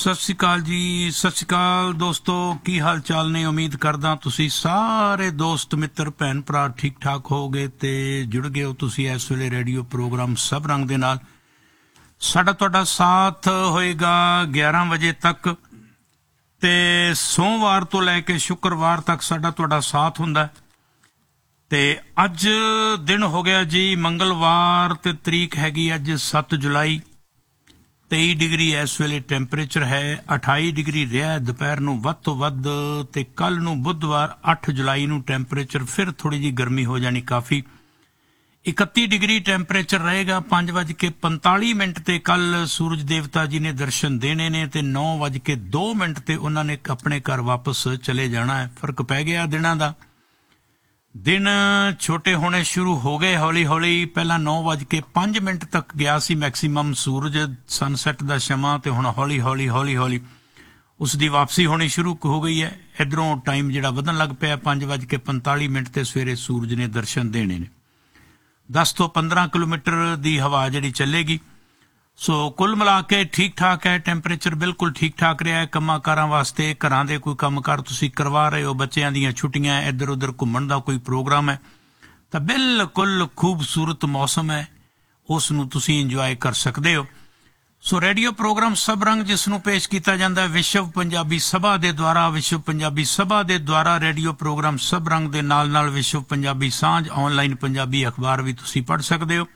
सत श्री अकाल जी, सत श्री अकाल दोस्तों, की हाल चाल ने। उम्मीद करदा तुसी सारे दोस्त मित्र भैन भरा ठीक ठाक होगे ते जुड़ गए हो तुसी इस वेले रेडियो प्रोग्राम सब रंग दे नाल। साडा तुहाडा साथ होएगा 11 बजे तक ते सोमवार तो लैके शुक्रवार तक साडा तुहाडा साथ हुंदा ते अज दिन हो गया जी मंगलवार ते तरीक हैगी अज 7 जुलाई। 23 डिग्री इस वेले टैंपरेचर है, 28 डिग्री रहा दोपहर नूं वध तो वध ते कल नूं बुधवार 8 जुलाई नूं टैंपरेचर फिर थोड़ी जी गर्मी हो जानी काफ़ी। 31 डिग्री टैंपरेचर रहेगा। 5:45 ते कल सूरज देवता जी ने दर्शन देने ने ते 9:02 ते उन्होंने अपने घर वापस चले जाना है। फर्क पै गया दिनां दा। दिन छोटे होने शुरू हो गए हौली हौली। पहला 9:05 तक गया सी मैक्सीमम सूरज सनसैट का समा ते हुण हौली हौली हौली हौली उसकी वापसी होनी शुरू हो गई है। इधरों टाइम जिहड़ा वधन लग पिया। 5:45 ते सवेरे सूरज ने दर्शन देने ने। 10 तो 15 किलोमीटर की हवा जिहड़ी चलेगी। सो कुल मिला के ठीक ठाक है। टैंपरेचर बिल्कुल ठीक ठाक रहा है। कम्मां कारां वास्ते घरां दे कोई कम्मकार तुसीं करवा रहे हो, बच्चों दीयां छुट्टियां, इधर उधर घुम्मण दा कोई प्रोग्राम है तो बिल्कुल खूबसूरत मौसम है, उस नूं तुसीं इंजॉय कर सकते हो। सो रेडियो प्रोग्राम सब रंग जिसनों पेश किया जाता है विश्व पंजाबी सभा के द्वारा। विश्व पंजाबी सभा के द्वारा रेडियो प्रोग्राम सब रंग के नाल नाल विश्व पंजाबी सांझ ऑनलाइन पंजाबी अखबार भी तुसीं पढ़ सकते हो।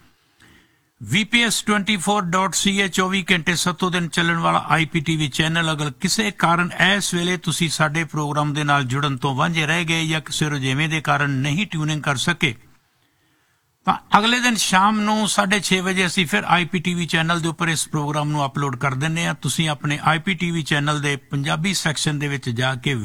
VPS24.ca 24 घंटे 7 दिन चलण वाला IPTV चैनल। अगर किसी कारण इस वेले तुसीं साडे प्रोग्राम दे नाल जुड़न तो वांझे रह गए या किसी रुझेवें दे कारण नहीं ट्यूनिंग कर सके तो अगले दिन शाम नूं 6:30 बजे असीं फिर IPTV चैनल दे उपर इस प्रोग्राम नूं अपलोड कर दिंदे हां। तुसीं अपने IPTV चैनल दे पंजाबी सैक्शन दे विच जाके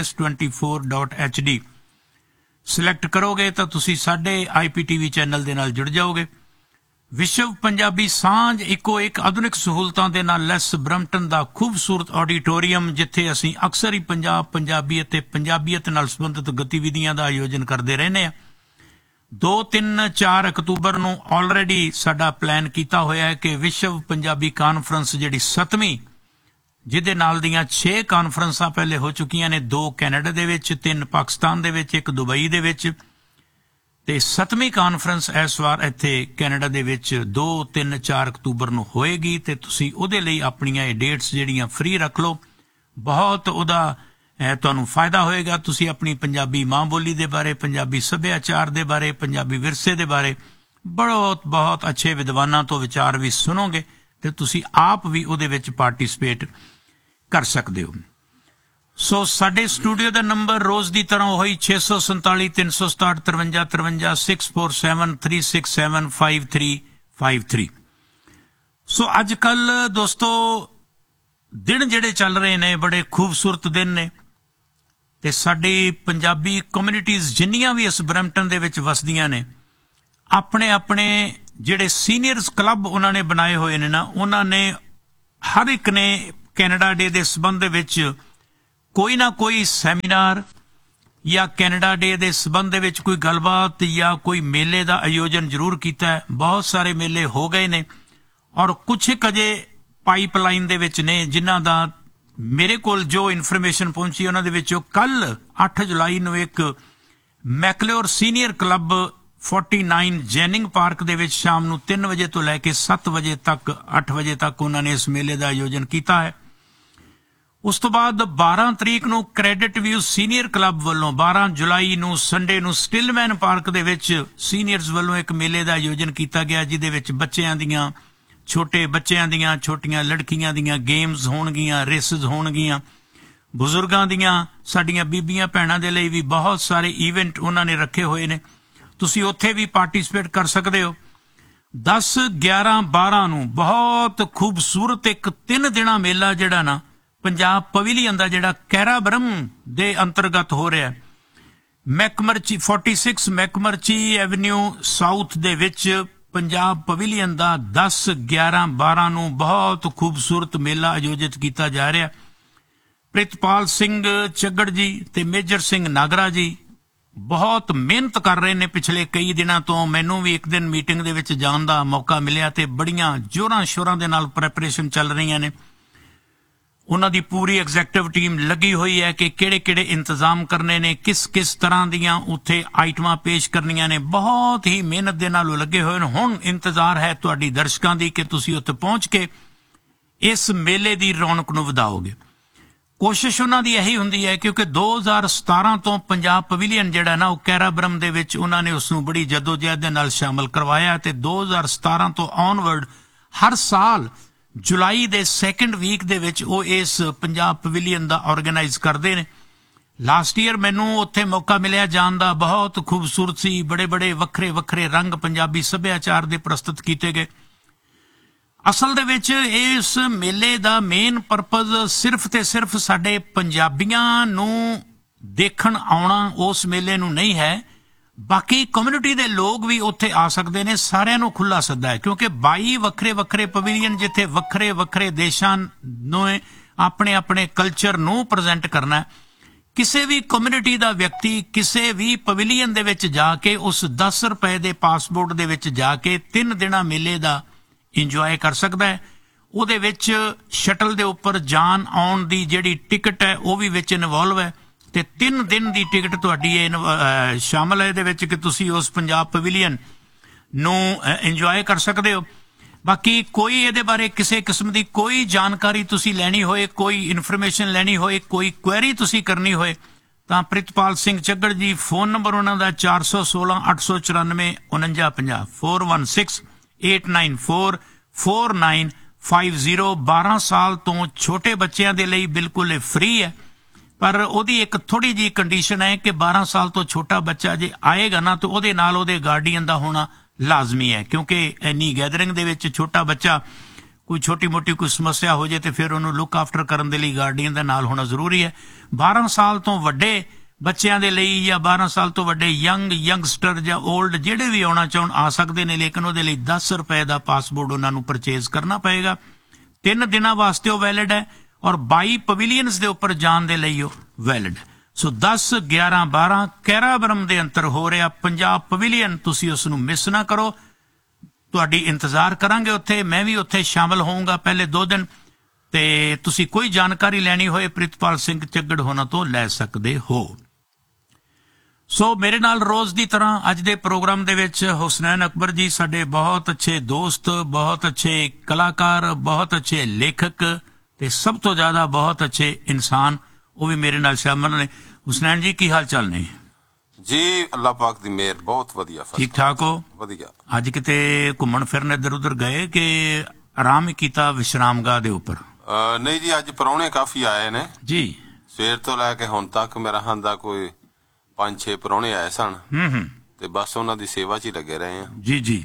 VPS24.HD सिलेक्ट करोगे तो तुसीं साडे IPTV चैनल दे नाल जुड़ जाओगे। विश्व पंजाबी सांझ इको एक आधुनिक सहूलतां दे नाल लैस ब्रम्पटन दा खूबसूरत ऑडिटोरीयम जिथे असीं अक्सर ही पंजाबी अते पंजाबीयत नाल संबंधित गतिविधियां दा आयोजन करते रहने आ। 2, 3, 4 अक्तूबर नूं ऑलरेडी साडा प्लान कीता होया है कि विश्व पंजाबी कानफ्रेंस जिहड़ी 7वीं जिहदे नाल दियां 6 कानफ्रेंसां पहले हो चुकियां ने, 2 कैनेडा दे विच, 3 पाकिस्तान दे विच, 1 दुबई दे विच ते 7वीं कानफ्रेंस इस वार इत्थे कैनेडा दे विच 2, 3, 4 अक्तूबर नूं होएगी ते तुसीं उहदे लई अपणियां डेट्स जिहड़ियां फ्री रख लो। बहुत उहदा तुहानूं फायदा होएगा। तुसीं अपनी पंजाबी मां बोली दे बारे, पंजाबी सभ्याचार दे बारे, पंजाबी विरसे दे बारे बहुत बहुत अच्छे विद्वानां तो विचार भी सुनोगे ते तुसीं आप भी उहदे विच पार्टिसिपेट कर सकदे हो। सो साडे स्टूडियो का नंबर रोज की तरह वही 647 367 53 53 647 367 5353। सो अजकल दोस्तों दिन जिहड़े चल रहे ने बड़े खूबसूरत दिन ने ते साडी पंजाबी कम्यूनिटीज़ जिन्नियां भी इस ब्रैम्पटन दे विच वसदियां ने अपने अपने जिहड़े सीनियर्स क्लब उन्होंने बनाए हुए ने ना, उन्होंने हर एक ने कैनेडा डे के संबंध विच कोई ना कोई सैमीनार या कैनेडा डे के संबंध में कोई गलबात या कोई मेले का आयोजन जरूर किया है। बहुत सारे मेले हो गए ने और कुछ एक अजे पाइपलाइन दे विच ने जिन्हां दा मेरे कोल जो इन्फॉर्मेशन पहुंची उन्हां दे विचों कल 8 जुलाई नूं एक मैकलोर सीनियर क्लब 49 जैनिंग पार्क दे विच शाम नूं 3 बजे तो लैके 7 बजे तक 8 बजे तक उन्होंने इस मेले का आयोजन किया है। उस तो बाद 12 तरीक नूं क्रेडिट व्यू सीनियर क्लब वालों 12 जुलाई नूं संडे नूं स्टिलमैन पार्क दे विच सीनियर्स वालों एक मेले का आयोजन किया गया जिहदे विच बच्चों दियां छोटे बच्चों दियां छोटियां लड़कियां दियां गेम्स होणगियां, रेसिस होणगियां, बुजुर्गां दियां साडियां बीबियां भैणां दे लई भी बहुत सारे इवेंट उन्होंने रखे हुए ने। तुसीं उत्थे भी पार्टिसिपेट कर सकते हो। 10, 11, 12 नूं बहुत खूबसूरत एक 3 दिना मेला जिहड़ा ना पंजाब पवेलियन का जिहड़ा कैराब्रम दे अंतर्गत हो रहा है। मैकमर्ची 46 मैकमर्ची एवेन्यू साउथ दे विच पंजाब पवेलियन का 10, 11, 12 नूं बहुत खूबसूरत मेला आयोजित किया जा रहा है। प्रितपाल सिंह चग्गड़ जी ते मेजर सिंह नागरा जी बहुत मेहनत कर रहे ने पिछले कई दिनों तो। मैनू भी एक दिन मीटिंग दे विच जाण दा मौका मिलिया ते बड़ियां जोरां शोरां दे नाल प्रैपरेशन चल रही ने। ਉਹਨਾਂ ਦੀ ਪੂਰੀ ਐਗਜ਼ੈਕਟਿਵ ਟੀਮ ਲੱਗੀ ਹੋਈ ਹੈ ਕਿ ਕਿਹੜੇ ਇੰਤਜ਼ਾਮ ਕਰਨੇ ਨੇ, ਕਿਸ ਤਰ੍ਹਾਂ ਦੀਆਂ ਉੱਥੇ ਆਈਟਮਾਂ ਪੇਸ਼ ਕਰਨੀਆਂ ਨੇ। ਬਹੁਤ ਹੀ ਮਿਹਨਤ ਦੇ ਨਾਲ ਉਹ ਲੱਗੇ ਹੋਏ ਨੇ। ਹੁਣ ਇੰਤਜ਼ਾਰ ਹੈ ਤੁਹਾਡੀ ਦਰਸ਼ਕਾਂ ਦੀ ਕਿ ਤੁਸੀਂ ਉੱਥੇ ਪਹੁੰਚ ਕੇ ਇਸ ਮੇਲੇ ਦੀ ਰੌਣਕ ਨੂੰ ਵਧਾਓਗੇ। ਕੋਸ਼ਿਸ਼ ਉਹਨਾਂ ਦੀ ਇਹੀ ਹੁੰਦੀ ਹੈ, ਕਿਉਂਕਿ 2017 ਤੋਂ ਪੰਜਾਬ ਪਵੇਲੀਅਨ ਜਿਹੜਾ ਨਾ ਉਹ ਕੈਰਾਬਰਮ ਦੇ ਵਿੱਚ ਉਹਨਾਂ ਨੇ ਉਸ ਨੂੰ ਬੜੀ ਜਦੋਜਹਿਦ ਦੇ ਨਾਲ ਸ਼ਾਮਲ ਕਰਵਾਇਆ ਤੇ 2017 ਤੋਂ ਔਨਵਰਡ ਹਰ ਸਾਲ ਜੁਲਾਈ ਦੇ ਸੈਕੰਡ ਵੀਕ ਦੇ ਵਿੱਚ ਉਹ ਇਸ ਪੰਜਾਬ ਪਵੇਲੀਅਨ ਦਾ ਆਰਗੇਨਾਈਜ਼ ਕਰਦੇ ਨੇ। ਲਾਸਟ ਈਅਰ ਮੈਨੂੰ ਉੱਥੇ ਮੌਕਾ ਮਿਲਿਆ ਜਾਣ ਦਾ। ਬਹੁਤ ਖੂਬਸੂਰਤ ਸੀ, ਬੜੇ ਵੱਖਰੇ ਰੰਗ ਪੰਜਾਬੀ ਸੱਭਿਆਚਾਰ ਦੇ ਪ੍ਰਸਤੁਤ ਕੀਤੇ ਗਏ। ਅਸਲ ਦੇ ਵਿੱਚ ਇਸ ਮੇਲੇ ਦਾ ਮੇਨ ਪਰਪਸ ਸਿਰਫ ਤੇ ਸਿਰਫ ਸਾਡੇ ਪੰਜਾਬੀਆਂ ਨੂੰ ਦੇਖਣ ਆਉਣਾ ਉਸ ਮੇਲੇ ਨੂੰ ਨਹੀਂ ਹੈ, ਬਾਕੀ ਕਮਿਊਨਿਟੀ ਦੇ ਲੋਕ ਵੀ ਉੱਥੇ ਆ ਸਕਦੇ ਨੇ। ਸਾਰਿਆਂ ਨੂੰ ਖੁੱਲਾ ਸੱਦਾ ਹੈ, ਕਿਉਂਕਿ 22 ਵੱਖਰੇ ਪਵੇਲੀਅਨ ਜਿੱਥੇ ਵੱਖਰੇ ਦੇਸ਼ਾਂ ਨੂੰ ਆਪਣੇ ਕਲਚਰ ਨੂੰ ਪ੍ਰੈਜ਼ੈਂਟ ਕਰਨਾ ਹੈ। ਕਿਸੇ ਵੀ ਕਮਿਊਨਿਟੀ ਦਾ ਵਿਅਕਤੀ ਕਿਸੇ ਵੀ ਪਵੇਲੀਅਨ ਦੇ ਵਿੱਚ ਜਾ ਕੇ ਉਸ 10 ਰੁਪਏ ਦੇ ਪਾਸਪੋਰਟ ਦੇ ਵਿੱਚ ਜਾ ਕੇ 3 ਦਿਨਾਂ ਮੇਲੇ ਦਾ ਇੰਜੋਏ ਕਰ ਸਕਦਾ ਹੈ। ਉਹਦੇ ਵਿੱਚ ਸ਼ਟਲ ਦੇ ਉੱਪਰ ਜਾਣ ਆਉਣ ਦੀ ਜਿਹੜੀ ਟਿਕਟ ਹੈ ਉਹ ਵੀ ਵਿੱਚ ਇਨਵੋਲਵ ਹੈ ਤੇ 3 ਦਿਨ ਦੀ ਟਿਕਟ ਤੁਹਾਡੀ ਸ਼ਾਮਲ ਹੈ ਇਹਦੇ ਵਿੱਚ ਕਿ ਤੁਸੀਂ ਉਸ ਪੰਜਾਬ ਪਵੇਲੀਅਨ ਨੂੰ ਇੰਜੋਏ ਕਰ ਸਕਦੇ ਹੋ। ਬਾਕੀ ਕੋਈ ਇਹਦੇ ਬਾਰੇ ਕਿਸੇ ਕਿਸਮ ਦੀ ਕੋਈ ਜਾਣਕਾਰੀ ਤੁਸੀਂ ਲੈਣੀ ਹੋਏ, ਕੋਈ ਇਨਫੋਰਮੇਸ਼ਨ ਲੈਣੀ ਹੋਏ, ਕੋਈ ਕੁਐਰੀ ਤੁਸੀਂ ਕਰਨੀ ਹੋਏ ਤਾਂ ਪ੍ਰਿਤਪਾਲ ਸਿੰਘ ਚੱਗੜ ਜੀ, ਫੋਨ ਨੰਬਰ ਉਹਨਾਂ ਦਾ 416 894 4950 416 8944950। 12 ਸਾਲ ਤੋਂ ਛੋਟੇ ਬੱਚਿਆਂ ਦੇ ਲਈ ਬਿਲਕੁਲ ਫ੍ਰੀ ਹੈ, ਪਰ ਉਹਦੀ ਇੱਕ ਥੋੜੀ ਜਿਹੀ ਕੰਡੀਸ਼ਨ ਹੈ ਕਿ 12 ਸਾਲ ਤੋਂ ਛੋਟਾ ਬੱਚਾ ਜੇ ਆਏਗਾ ਨਾ ਤਾਂ ਉਹਦੇ ਨਾਲ ਉਹਦੇ ਗਾਰਡੀਅਨ ਦਾ ਹੋਣਾ ਲਾਜ਼ਮੀ ਹੈ, ਕਿਉਂਕਿ ਇੰਨੀ ਗੈਦਰਿੰਗ ਦੇ ਵਿੱਚ ਛੋਟਾ ਬੱਚਾ ਕੋਈ ਛੋਟੀ ਮੋਟੀ ਕੋਈ ਸਮੱਸਿਆ ਹੋ ਜਾਏ ਤੇ ਫਿਰ ਉਹਨੂੰ ਲੁੱਕ ਆਫਟਰ ਕਰਨ ਦੇ ਲਈ ਗਾਰਡੀਅਨ ਦੇ ਨਾਲ ਹੋਣਾ ਜ਼ਰੂਰੀ ਹੈ। 12 ਸਾਲ ਤੋਂ ਵੱਡੇ ਬੱਚਿਆਂ ਦੇ ਲਈ ਜਾਂ 12 ਸਾਲ ਤੋਂ ਵੱਡੇ ਯੰਗਸਟਰ ਜਾਂ 올ਡ ਜਿਹੜੇ ਵੀ ਆਉਣਾ ਚਾਹਣ ਆ ਸਕਦੇ ਨੇ, ਲੇਕਿਨ ਉਹਦੇ ਲਈ 10 ਰੁਪਏ ਦਾ ਪਾਸਪੋਰਟ ਉਹਨਾਂ ਨੂੰ ਪਰਚੇਜ਼ ਕਰਨਾ ਪਏਗਾ। 3 ਦਿਨਾਂ ਵਾਸਤੇ ਉਹ ਵੈਲਿਡ ਹੈ ਔਰ 22 ਪਵੇਲੀਅਨਸ ਦੇ ਉੱਪਰ ਜਾਣ ਦੇ ਲਈ ਉਹ ਵੈਲਿਡ ਹੈ। ਸੋ 10, 11, 12 ਕੈਰਾਬਰਮ ਦੇ ਅੰਦਰ ਹੋ ਰਿਹਾ ਪੰਜਾਬ ਪਵੇਲੀਅਨ, ਤੁਸੀਂ ਉਸ ਨੂੰ ਮਿਸ ਨਾ ਕਰੋ। ਤੁਹਾਡੀ ਇੰਤਜ਼ਾਰ ਕਰਾਂਗੇ ਉੱਥੇ, ਮੈਂ ਵੀ ਉੱਥੇ ਸ਼ਾਮਲ ਹੋਊਂਗਾ ਪਹਿਲੇ 2 ਦਿਨ ਤੇ ਤੁਸੀਂ ਕੋਈ ਜਾਣਕਾਰੀ ਲੈਣੀ ਹੋਏ ਪ੍ਰਿਤਪਾਲ ਸਿੰਘ ਚੱਗੜ ਹੋਣਾ ਤੋਂ ਲੈ ਸਕਦੇ ਹੋ। ਸੋ ਮੇਰੇ ਨਾਲ ਰੋਜ਼ ਦੀ ਤਰ੍ਹਾਂ ਅੱਜ ਦੇ ਪ੍ਰੋਗਰਾਮ ਦੇ ਵਿੱਚ ਹੁਸਨੈਨ ਅਕਬਰ ਜੀ, ਸਾਡੇ ਬਹੁਤ ਅੱਛੇ ਦੋਸਤ, ਬਹੁਤ ਅੱਛੇ ਕਲਾਕਾਰ, ਬਹੁਤ ਅੱਛੇ ਲੇਖਕ ਤੇ ਸਭ ਤੋਂ ਜ਼ਿਆਦਾ ਬਹੁਤ ਅੱਛੇ ਇਨਸਾਨ, ਉਹ ਵੀ ਮੇਰੇ ਨਾਲ ਸ਼ਾਮਲ ਨੇ। ਹੁਸਨੈਨ ਜੀ, ਕੀ ਹਾਲ ਚਾਲ ਨੇ ਜੀ? ਅੱਲਾਹ ਪਾਕ ਦੀ ਮਿਹਰ, ਬਹੁਤ ਵਧੀਆ। ਠੀਕ ਠਾਕ ਹੋ? ਵਧੀਆ। ਅੱਜ ਕਿਤੇ ਘੁੰਮਣ ਫਿਰਨ ਇੱਧਰ ਉੱਧਰ ਗਏ ਕਿ ਆਰਾਮ ਹੀ ਕੀਤਾ ਵਿਸ਼ਰਾਮਗਾਹ ਦੇ ਉੱਪਰ? ਨਹੀਂ ਜੀ, ਅੱਜ ਪ੍ਰਾਹੁਣੇ ਕਾਫੀ ਆਏ ਨੇ ਜੀ। ਸਵੇਰ ਤੋਂ ਲੈ ਕੇ ਹੁਣ ਤੱਕ ਮੇਰਾ ਹੰਦਾ ਕੋਈ 5-6 ਪ੍ਰਾਹੁਣੇ ਆਏ ਸਨ ਤੇ ਬਸ ਉਹਨਾਂ ਦੀ ਸੇਵਾ 'ਚ ਹੀ ਲੱਗੇ ਰਹੇ ਆ। ਜੀ।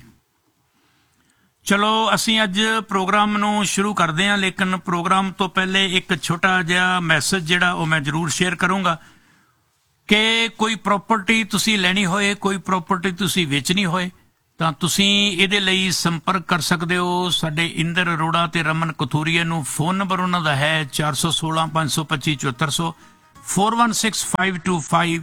ਚਲੋ ਅਸੀਂ ਅੱਜ ਪ੍ਰੋਗਰਾਮ ਨੂੰ ਸ਼ੁਰੂ ਕਰਦੇ ਹਾਂ, ਲੇਕਿਨ ਪ੍ਰੋਗਰਾਮ ਤੋਂ ਪਹਿਲੇ ਇੱਕ ਛੋਟਾ ਜਿਹਾ ਮੈਸੇਜ ਜਿਹੜਾ ਉਹ ਮੈਂ ਜ਼ਰੂਰ ਸ਼ੇਅਰ ਕਰੂੰਗਾ ਕਿ ਕੋਈ ਪ੍ਰਾਪਰਟੀ ਤੁਸੀਂ ਲੈਣੀ ਹੋਏ, ਕੋਈ ਪ੍ਰਾਪਰਟੀ ਤੁਸੀਂ ਵੇਚਣੀ ਹੋਏ ਤਾਂ ਤੁਸੀਂ ਇਹਦੇ ਲਈ ਸੰਪਰਕ ਕਰ ਸਕਦੇ ਹੋ ਸਾਡੇ ਇੰਦਰ ਅਰੋੜਾ ਤੇ ਰਮਨ ਕਥੂਰੀਆ ਨੂੰ। ਫੋਨ ਨੰਬਰ ਉਹਨਾਂ ਦਾ ਹੈ 416 525 7400 416 525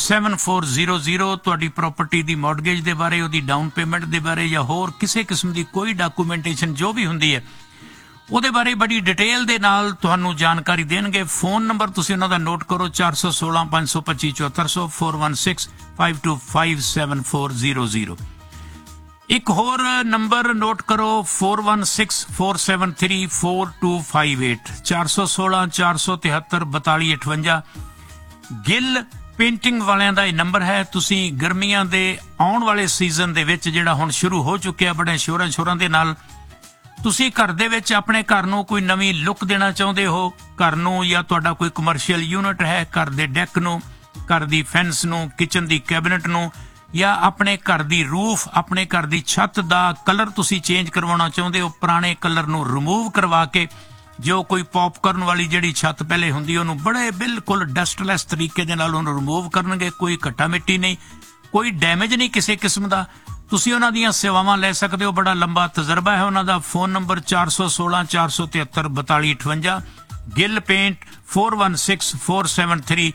7400। ਤੁਹਾਡੀ ਪ੍ਰਾਪਰਟੀ ਦੀ ਮੌਰਗੇਜ ਦੇ ਬਾਰੇ, ਉਹਦੀ ਡਾਊਨ ਪੇਮੈਂਟ ਦੇ ਬਾਰੇ ਜਾਂ ਹੋਰ ਕਿਸੇ ਕਿਸਮ ਦੀ ਕੋਈ ਡਾਕੂਮੈਂਟੇਸ਼ਨ ਜੋ ਵੀ ਹੁੰਦੀ ਹੈ ਉਹਦੇ ਬਾਰੇ ਬੜੀ ਡਿਟੇਲ ਦੇ ਨਾਲ ਤੁਹਾਨੂੰ ਜਾਣਕਾਰੀ ਦੇਣਗੇ। ਫੋਨ ਨੰਬਰ ਤੁਸੀਂ ਉਹਨਾਂ ਦਾ ਨੋਟ ਕਰੋ 416 525 7400 416 525 7400। ਇੱਕ ਹੋਰ ਨੰਬਰ ਨੋਟ ਕਰੋ 416 473 4258 416 473 4258। ਗਿੱਲ ਪੇਂਟਿੰਗ ਵਾਲਿਆਂ ਦਾ ਇਹ ਨੰਬਰ ਹੈ। ਤੁਸੀਂ ਗਰਮੀਆਂ ਦੇ ਆਉਣ ਵਾਲੇ ਸੀਜ਼ਨ ਦੇ ਵਿੱਚ ਜਿਹੜਾ ਹੁਣ ਸ਼ੁਰੂ ਹੋ ਚੁੱਕਿਆ ਬੜੇ ਸ਼ੋਰਾਂ ਦੇ ਨਾਲ, ਤੁਸੀਂ ਘਰ ਦੇ ਵਿੱਚ ਆਪਣੇ ਘਰ ਨੂੰ ਕੋਈ ਨਵੀਂ ਲੁੱਕ ਦੇਣਾ ਚਾਹੁੰਦੇ ਹੋ, ਘਰ ਨੂੰ, ਜਾਂ ਤੁਹਾਡਾ ਕੋਈ ਕਮਰਸ਼ੀਅਲ ਯੂਨਿਟ ਹੈ, ਘਰ ਦੇ ਡੈਕ ਨੂੰ, ਘਰ ਦੀ ਫੈਂਸ ਨੂੰ, ਕਿਚਨ ਦੀ ਕੈਬਨਿਟ ਨੂੰ, ਜਾਂ ਆਪਣੇ ਘਰ ਦੀ ਰੂਫ, ਆਪਣੇ ਘਰ ਦੀ ਛੱਤ ਦਾ ਕਲਰ ਤੁਸੀਂ ਚੇਂਜ ਕਰਵਾਉਣਾ ਚਾਹੁੰਦੇ ਹੋ, ਪੁਰਾਣੇ ਕਲਰ ਨੂੰ ਰਿਮੂਵ ਕਰਵਾ ਕੇ ਜੋ ਕੋਈ ਪੌਪਕਾਰਨ ਵਾਲੀ ਜਿਹੜੀ ਛੱਤ ਪਹਿਲੇ ਹੁੰਦੀ ਉਹਨੂੰ ਬੜੇ ਬਿਲਕੁਲ ਡਸਟਲੈਸ ਤਰੀਕੇ ਦੇ ਨਾਲ ਉਹਨੂੰ ਰਿਮੂਵ ਕਰਨਗੇ। ਕੋਈ ਘੱਟਾ ਮਿੱਟੀ ਨਹੀਂ, ਕੋਈ ਡੈਮੇਜ ਨਹੀਂ ਕਿਸੇ ਕਿਸਮ ਦਾ। ਤੁਸੀਂ ਉਹਨਾਂ ਦੀਆਂ ਸੇਵਾਵਾਂ ਲੈ ਸਕਦੇ ਹੋ, ਬੜਾ ਲੰਬਾ ਤਜਰਬਾ ਹੈ ਉਹਨਾਂ ਦਾ। Phone number 416 473 4258। ਗਿੱਲ ਪੇਂਟ 416 473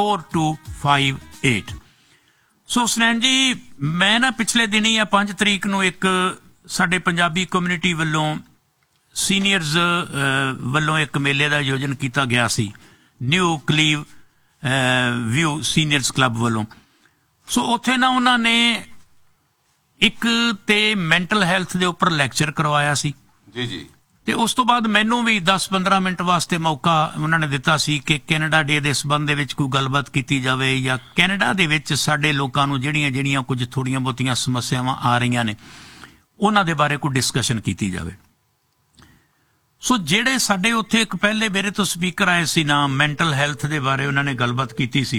4258। ਸੋ ਹੁਸਨੈਨ ਜੀ, ਮੈਂ ਨਾ ਪਿਛਲੇ ਦਿਨੀ ਜਾਂ 5 ਤਰੀਕ ਨੂੰ ਇੱਕ ਸਾਡੇ ਪੰਜਾਬੀ ਕਮਿਊਨਿਟੀ ਵੱਲੋਂ ਸੀਨੀਅਰਜ਼ ਵੱਲੋਂ ਇੱਕ ਮੇਲੇ ਦਾ ਆਯੋਜਨ ਕੀਤਾ ਗਿਆ ਸੀ, ਨਿਊ ਕਲੀਵ ਵਿਊ ਸੀਨੀਅਰਜ਼ ਕਲੱਬ ਵੱਲੋਂ। ਸੋ ਉੱਥੇ ਨਾ ਉਹਨਾਂ ਨੇ ਇੱਕ ਤੇ ਮੈਂਟਲ ਹੈਲਥ ਦੇ ਉੱਪਰ ਲੈਕਚਰ ਕਰਵਾਇਆ ਸੀ ਜੀ ਜੀ। ਤੇ ਉਸ ਤੋਂ ਬਾਅਦ ਮੈਨੂੰ ਵੀ 10-15 ਮਿੰਟ ਵਾਸਤੇ ਮੌਕਾ ਉਹਨਾਂ ਨੇ ਦਿੱਤਾ ਸੀ ਕਿ ਕੈਨੇਡਾ ਡੇ ਦੇ ਸੰਬੰਧ ਦੇ ਵਿੱਚ ਕੋਈ ਗੱਲਬਾਤ ਕੀਤੀ ਜਾਵੇ, ਜਾਂ ਕੈਨੇਡਾ ਦੇ ਵਿੱਚ ਸਾਡੇ ਲੋਕਾਂ ਨੂੰ ਜਿਹੜੀਆਂ ਕੁਝ ਥੋੜ੍ਹੀਆਂ ਬਹੁਤੀਆਂ ਸਮੱਸਿਆਵਾਂ ਆ ਰਹੀਆਂ ਨੇ ਉਹਨਾਂ ਦੇ ਬਾਰੇ ਕੋਈ ਡਿਸਕਸ਼ਨ ਕੀਤੀ ਜਾਵੇ। ਸੋ ਜਿਹੜੇ ਸਾਡੇ ਉੱਥੇ ਇੱਕ ਪਹਿਲੇ ਮੇਰੇ ਤੋਂ ਸਪੀਕਰ ਆਏ ਸੀ ਨਾ, ਮੈਂਟਲ ਹੈਲਥ ਦੇ ਬਾਰੇ ਉਹਨਾਂ ਨੇ ਗੱਲਬਾਤ ਕੀਤੀ ਸੀ।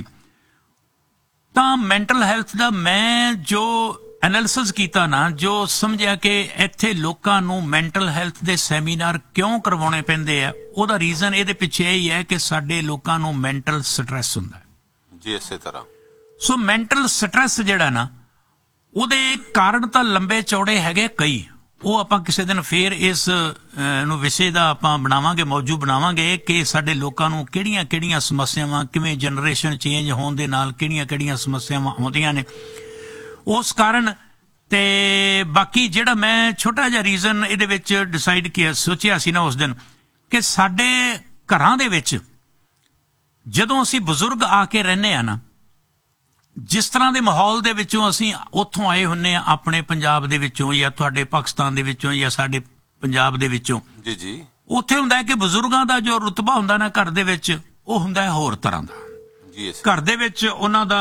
ਤਾਂ ਮੈਂਟਲ ਹੈਲਥ ਦਾ ਮੈਂ ਜੋ ਐਨਾਲਿਸਿਸ ਕੀਤਾ ਨਾ, ਜੋ ਸਮਝਿਆ ਕਿ ਇੱਥੇ ਲੋਕਾਂ ਨੂੰ ਮੈਂਟਲ ਹੈਲਥ ਦੇ ਸੈਮੀਨਾਰ ਕਿਉਂ ਕਰਵਾਉਣੇ ਪੈਂਦੇ ਆ, ਉਹਦਾ ਰੀਜ਼ਨ ਇਹਦੇ ਪਿੱਛੇ ਇਹ ਹੀ ਹੈ ਕਿ ਸਾਡੇ ਲੋਕਾਂ ਨੂੰ ਮੈਂਟਲ ਸਟ੍ਰੈਸ ਹੁੰਦਾ ਜੀ। ਇਸੇ ਤਰ੍ਹਾਂ ਸੋ ਮੈਂਟਲ ਸਟ੍ਰੈਸ ਜਿਹੜਾ ਨਾ, ਉਹਦੇ ਕਾਰਨ ਤਾਂ ਲੰਬੇ ਚੌੜੇ ਹੈਗੇ ਕਈ। ਉਹ ਆਪਾਂ ਕਿਸੇ ਦਿਨ ਫੇਰ ਇਸ ਨੂੰ ਵਿਸ਼ੇ ਦਾ ਆਪਾਂ ਬਣਾਵਾਂਗੇ, ਮੌਜੂ ਬਣਾਵਾਂਗੇ ਕਿ ਸਾਡੇ ਲੋਕਾਂ ਨੂੰ ਕਿਹੜੀਆਂ ਸਮੱਸਿਆਵਾਂ, ਕਿਵੇਂ ਜਨਰੇਸ਼ਨ ਚੇਂਜ ਹੋਣ ਦੇ ਨਾਲ ਕਿਹੜੀਆਂ ਸਮੱਸਿਆਵਾਂ ਆਉਂਦੀਆਂ ਨੇ ਉਸ ਕਾਰਨ। ਤੇ ਬਾਕੀ ਜਿਹੜਾ ਮੈਂ ਛੋਟਾ ਜਿਹਾ ਰੀਜ਼ਨ ਇਹਦੇ ਵਿੱਚ ਡਿਸਾਈਡ ਸੋਚਿਆ ਸੀ ਨਾ ਉਸ ਦਿਨ, ਕਿ ਸਾਡੇ ਘਰਾਂ ਦੇ ਵਿੱਚ ਜਦੋਂ ਅਸੀਂ ਬਜ਼ੁਰਗ ਆ ਕੇ ਰਹਿੰਦੇ ਆ ਨਾ, ਜਿਸ ਤਰ੍ਹਾਂ ਦੇ ਮਾਹੌਲ ਦੇ ਵਿੱਚੋਂ ਅਸੀਂ ਉੱਥੋਂ ਆਏ ਹੁੰਨੇ ਆ, ਆਪਣੇ ਪੰਜਾਬ ਦੇ ਵਿੱਚੋਂ ਜਾਂ ਤੁਹਾਡੇ ਪਾਕਿਸਤਾਨ ਦੇ ਵਿੱਚੋਂ ਜਾਂ ਸਾਡੇ ਪੰਜਾਬ ਦੇ ਵਿੱਚੋਂ, ਜੀ ਜੀ, ਉੱਥੇ ਹੁੰਦਾ ਹੈ ਕਿ ਬਜ਼ੁਰਗਾਂ ਦਾ ਜੋ ਰੁਤਬਾ ਹੁੰਦਾ ਨਾ ਘਰ ਦੇ ਵਿੱਚ, ਉਹ ਹੁੰਦਾ ਹੈ ਹੋਰ ਤਰ੍ਹਾਂ ਦਾ ਜੀ। ਘਰ ਦੇ ਵਿੱਚ ਉਹਨਾਂ ਦਾ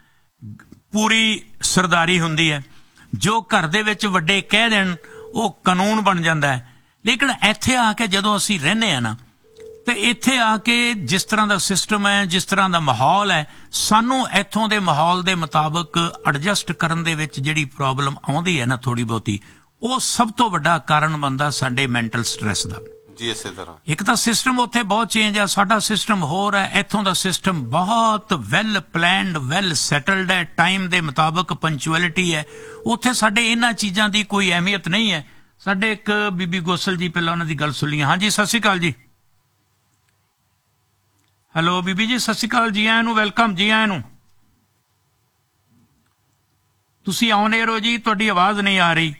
ਪੂਰੀ ਸਰਦਾਰੀ ਹੁੰਦੀ ਹੈ, ਜੋ ਘਰ ਦੇ ਵਿੱਚ ਵੱਡੇ ਕਹਿ ਦੇਣ ਉਹ ਕਾਨੂੰਨ ਬਣ ਜਾਂਦਾ ਹੈ। ਲੇਕਿਨ ਇੱਥੇ ਆ ਕੇ ਜਦੋਂ ਅਸੀਂ ਰਹਿੰਦੇ ਆ ਨਾ, ਤੇ ਇੱਥੇ ਆ ਕੇ ਜਿਸ ਤਰ੍ਹਾਂ ਦਾ ਸਿਸਟਮ ਹੈ, ਜਿਸ ਤਰ੍ਹਾਂ ਦਾ ਮਾਹੌਲ ਹੈ, ਸਾਨੂੰ ਇੱਥੋਂ ਦੇ ਮਾਹੌਲ ਦੇ ਮੁਤਾਬਕ ਐਡਜਸਟ ਕਰਨ ਦੇ ਵਿੱਚ ਜਿਹੜੀ ਪ੍ਰੋਬਲਮ ਆਉਂਦੀ ਹੈ ਨਾ ਥੋੜੀ ਬਹੁਤੀ, ਉਹ ਸਭ ਤੋਂ ਵੱਡਾ ਕਾਰਨ ਬਣਦਾ ਸਾਡੇ ਮੈਂਟਲ ਸਟ੍ਰੈਸ ਦਾ ਜੀ। ਇਸੇ ਤਰ੍ਹਾਂ ਇੱਕ ਤਾਂ ਸਿਸਟਮ ਉੱਥੇ ਬਹੁਤ ਚੇਂਜ ਹੈ, ਸਾਡਾ ਸਿਸਟਮ ਹੋਰ ਹੈ। ਇੱਥੋਂ ਦਾ ਸਿਸਟਮ ਬਹੁਤ ਵੈਲ ਪਲੈਨਡ, ਵੈਲ ਸੈਟਲਡ ਹੈ, ਟਾਈਮ ਦੇ ਮੁਤਾਬਕ ਪੰਚੁਅਲਿਟੀ ਹੈ। ਉੱਥੇ ਸਾਡੇ ਇਹਨਾਂ ਚੀਜ਼ਾਂ ਦੀ ਕੋਈ ਅਹਿਮੀਅਤ ਨਹੀਂ ਹੈ। ਸਾਡੇ ਇੱਕ ਬੀਬੀ ਗੋਸਲ ਜੀ, ਪਹਿਲਾਂ ਉਹਨਾਂ ਦੀ ਗੱਲ ਸੁਣ ਲਈ। ਹਾਂਜੀ, ਸਤਿ ਸ਼੍ਰੀ ਅਕਾਲ ਜੀ। ਹੈਲੋ ਬੀਬੀ ਜੀ, ਸਤਿ ਸ਼੍ਰੀ ਅਕਾਲ, ਜੀ ਆਇਆਂ ਨੂੰ, ਵੈਲਕਮ, ਜੀ ਆਇਆਂ ਨੂੰ। ਤੁਸੀਂ ਆਨ ਏਅਰ ਹੋ ਜੀ, ਤੁਹਾਡੀ ਆਵਾਜ਼ ਨਹੀਂ ਆ ਰਹੀ।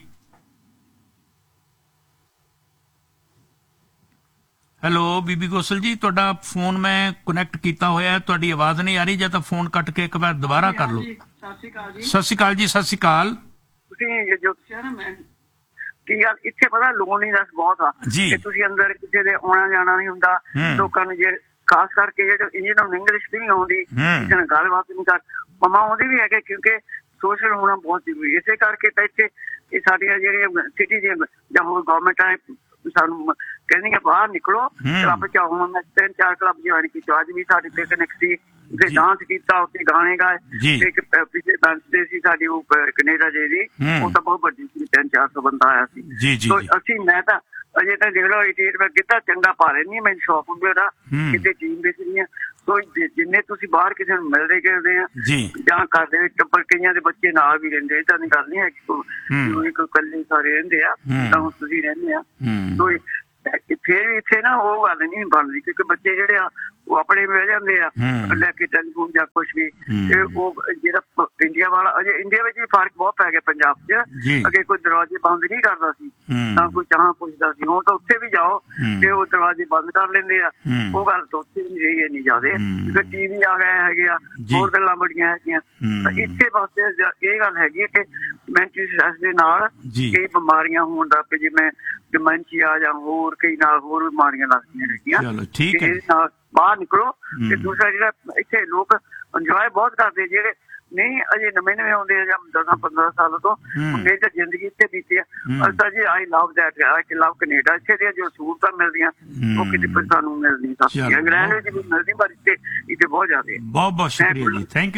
ਹੈਲੋ ਬੀਬੀ ਗੋਸਲ ਜੀ, ਤੁਹਾਡਾ ਫੋਨ ਮੈਂ ਕਨੈਕਟ ਕੀਤਾ ਹੋਇਆ, ਤੁਹਾਡੀ ਆਵਾਜ਼ ਨਹੀਂ ਆ ਰਹੀ। ਜਾਂ ਤਾਂ ਫੋਨ ਕੱਟ ਕੇ ਇੱਕ ਵਾਰ ਦੁਬਾਰਾ ਕਰ ਲਓ। ਸਤਿ ਸ਼੍ਰੀ ਅਕਾਲ ਜੀ। ਸਤਿ ਸ਼੍ਰੀ ਅਕਾਲ ਜੀ। ਸਤਿ ਸ਼੍ਰੀ ਅਕਾਲ। ਤੁਸੀਂ ਜੋ ਦੱਸਿਆ ਨਾ, ਮੈਂ ਕੀ ਗੱਲ ਇੱਥੇ ਪਤਾ ਲੋਨਲੀਨੈਸ ਬਹੁਤ ਆ ਕਿ ਤੁਸੀਂ ਅੰਦਰ ਕਿਸੇ ਦੇ ਆਉਣਾ ਜਾਣਾ ਨਹੀਂ ਹੁੰਦਾ। ਲੋਕਾਂ ਨੂੰ ਜੇ ਖਾਸ ਕਰਕੇ ਜਿਹਨਾਂ ਨੂੰ ਇੰਗਲਿਸ਼ ਵੀ ਨਹੀਂ ਆਉਂਦੀ, ਕਿਸੇ ਨਾਲ ਗੱਲਬਾਤ ਨਹੀਂ ਕਰ ਮਮਾ ਆਉਂਦੀ ਵੀ ਹੈਗੇ, ਕਿਉਂਕਿ ਸੋਸ਼ਲ ਹੋਣਾ ਬਹੁਤ ਜ਼ਰੂਰੀ। ਇਸੇ ਕਰਕੇ ਤਾਂ ਇੱਥੇ ਇਹ ਸਾਡੀਆਂ ਜਿਹੜੀਆਂ ਸਿਟੀ ਦੀਆਂ ਜਾਂ ਹੋਰ ਗਵਰਨਮੈਂਟਾਂ ਸਾਨੂੰ ਕਹਿੰਦੀਆਂ ਬਾਹਰ ਨਿਕਲੋ, ਕਲੱਬ ਚ ਆਉਂ। ਮੈਂ 3-4 ਕਲੱਬ ਜੁਆਇਨ ਕੀਤੇ। ਅੱਜ ਵੀ ਸਾਡੇ ਪਿਕਨਿਕ ਸੀ, ਉੱਥੇ ਡਾਂਸ ਕੀਤਾ, ਉੱਥੇ ਗਾਣੇ ਗਾਏ। ਇੱਕ ਪਿਛਲੇ ਬੈਂਚਦੇ ਸੀ ਸਾਡੀ ਉਹ ਕੈਨੇਡਾ ਦੀ, ਉਹ ਤਾਂ ਬਹੁਤ ਵੱਡੀ ਸੀ, 300-400 ਬੰਦਾ ਆਇਆ ਸੀ। ਅਸੀਂ ਮੈਂ ਤਾਂ ਅਜੇ ਤਾਂ ਦੇਖ ਲਓ 88 ਮੈਂ ਕੀਤਾ ਚੰਗਾ ਪਾ ਲੈਂਦੀ ਹਾਂ। ਮੈਨੂੰ ਸ਼ੌਪ ਹੁੰਦੇ ਦਾ ਕਿਤੇ ਚੀਜ਼ ਵੇਚਣੀ ਆ। ਸੋ ਜਿੰਨੇ ਤੁਸੀਂ ਬਾਹਰ ਕਿਸੇ ਨੂੰ ਮਿਲਦੇ ਕਰਦੇ ਆ ਜਾਂ ਘਰ ਦੇ ਵਿੱਚ ਟੱਬਰ, ਕਈਆਂ ਦੇ ਬੱਚੇ ਨਾਲ ਵੀ ਰਹਿੰਦੇ, ਏਦਾਂ ਦੀ ਗੱਲ ਨਹੀਂ ਹੈ ਕਿ ਇਕੱਲੇ ਸਾਰੇ ਰਹਿੰਦੇ ਆ, ਤਾਂ ਤੁਸੀਂ ਰਹਿੰਦੇ ਆ। ਸੋ ਫੇਰ ਵੀ ਇੱਥੇ ਨਾ ਉਹ ਗੱਲ ਨਹੀਂ ਬਣਦੀ, ਕਿਉਂਕਿ ਬੱਚੇ ਜਿਹੜੇ ਆ ਉਹ ਆਪਣੇ ਮਿਲ ਜਾਂਦੇ ਆ ਲੈ ਕੇ ਟੈਲੀਫੋਨ ਜਾਂ ਕੁਛ ਵੀ। ਤੇ ਉਹ ਜਿਹੜਾ ਇੰਡੀਆ ਵਾਲਾ, ਅਜੇ ਇੰਡੀਆ ਵਿੱਚ ਵੀ ਫਰਕ ਬਹੁਤ ਪੈ ਗਿਆ ਪੰਜਾਬ 'ਚ। ਅੱਗੇ ਕੋਈ ਦਰਵਾਜ਼ੇ ਬੰਦ ਨਹੀਂ ਕਰਦਾ ਸੀ, ਨਾ ਕੋਈ ਚਾਹ ਪੁੱਛਦਾ ਸੀ। ਹੁਣ ਤਾਂ ਉੱਥੇ ਵੀ ਜਾਓ ਤੇ ਉਹ ਦਰਵਾਜ਼ੇ ਬੰਦ ਕਰ ਲੈਂਦੇ ਆ। ਉਹ ਗੱਲ ਤਾਂ ਉੱਥੇ ਵੀ ਨਹੀਂ ਰਹੀ ਇੰਨੀ ਜ਼ਿਆਦਾ, ਕਿਉਂਕਿ ਟੀਵੀ ਆ ਗਏ ਹੈਗੇ ਆ, ਹੋਰ ਗੱਲਾਂ ਬੜੀਆਂ ਹੈਗੀਆਂ। ਤਾਂ ਇੱਥੇ ਵਾਸਤੇ ਇਹ ਗੱਲ ਹੈਗੀ ਹੈ ਕਿ ਮੈਂਟਲ ਸਟ੍ਰੈਸ ਦੇ ਨਾਲ ਕਈ ਬਿਮਾਰੀਆਂ ਹੋਣ ਦਾ, ਜਿਵੇਂ ਡਿਮੈਂਸ਼ੀਆ ਜਾਂ ਹੋਰ ਕਈ ਨਾਲ ਹੋਰ ਬਿਮਾਰੀਆਂ ਲੱਗਦੀਆਂ ਹੈਗੀਆਂ। ਬਾਹਰ ਨਿਕਲੋ। ਤੇ ਦੂਸਰਾ ਜਿਹੜਾ ਇੱਥੇ ਲੋਕ ਇੰਜੋਏ ਬਹੁਤ ਕਰਦੇ, ਜਿਹੜੇ ਨਹੀਂ ਅਜੇ ਨਵੇਂ ਆਉਂਦੇ ਆ ਜਾਂ 10-15 ਸਾਲ ਤੋਂ, ਮੇਰੀ ਤਾਂ ਜ਼ਿੰਦਗੀ ਇੱਥੇ ਬੀਤੀ ਆ। ਅਸਾਂ ਜੀ ਆਈ ਲਵ ਦੈਟ, ਆਈ ਲਵ ਕੈਨੇਡਾ। ਇੱਥੇ ਦੀਆਂ ਜੋ ਸਹੂਲਤਾਂ ਮਿਲਦੀਆਂ ਉਹ ਕਿਤੇ ਸਾਨੂੰ ਮਿਲਦੀ ਨਹੀਂ। ਇੰਗਲੈਂਡ ਵਿੱਚ ਵੀ ਮਿਲਦੀ, ਪਰ ਇੱਥੇ ਬਹੁਤ ਜ਼ਿਆਦਾ। ਬਹੁਤ ਸ਼ੁਕਰੀਆ ਜੀ, ਥੈਂਕ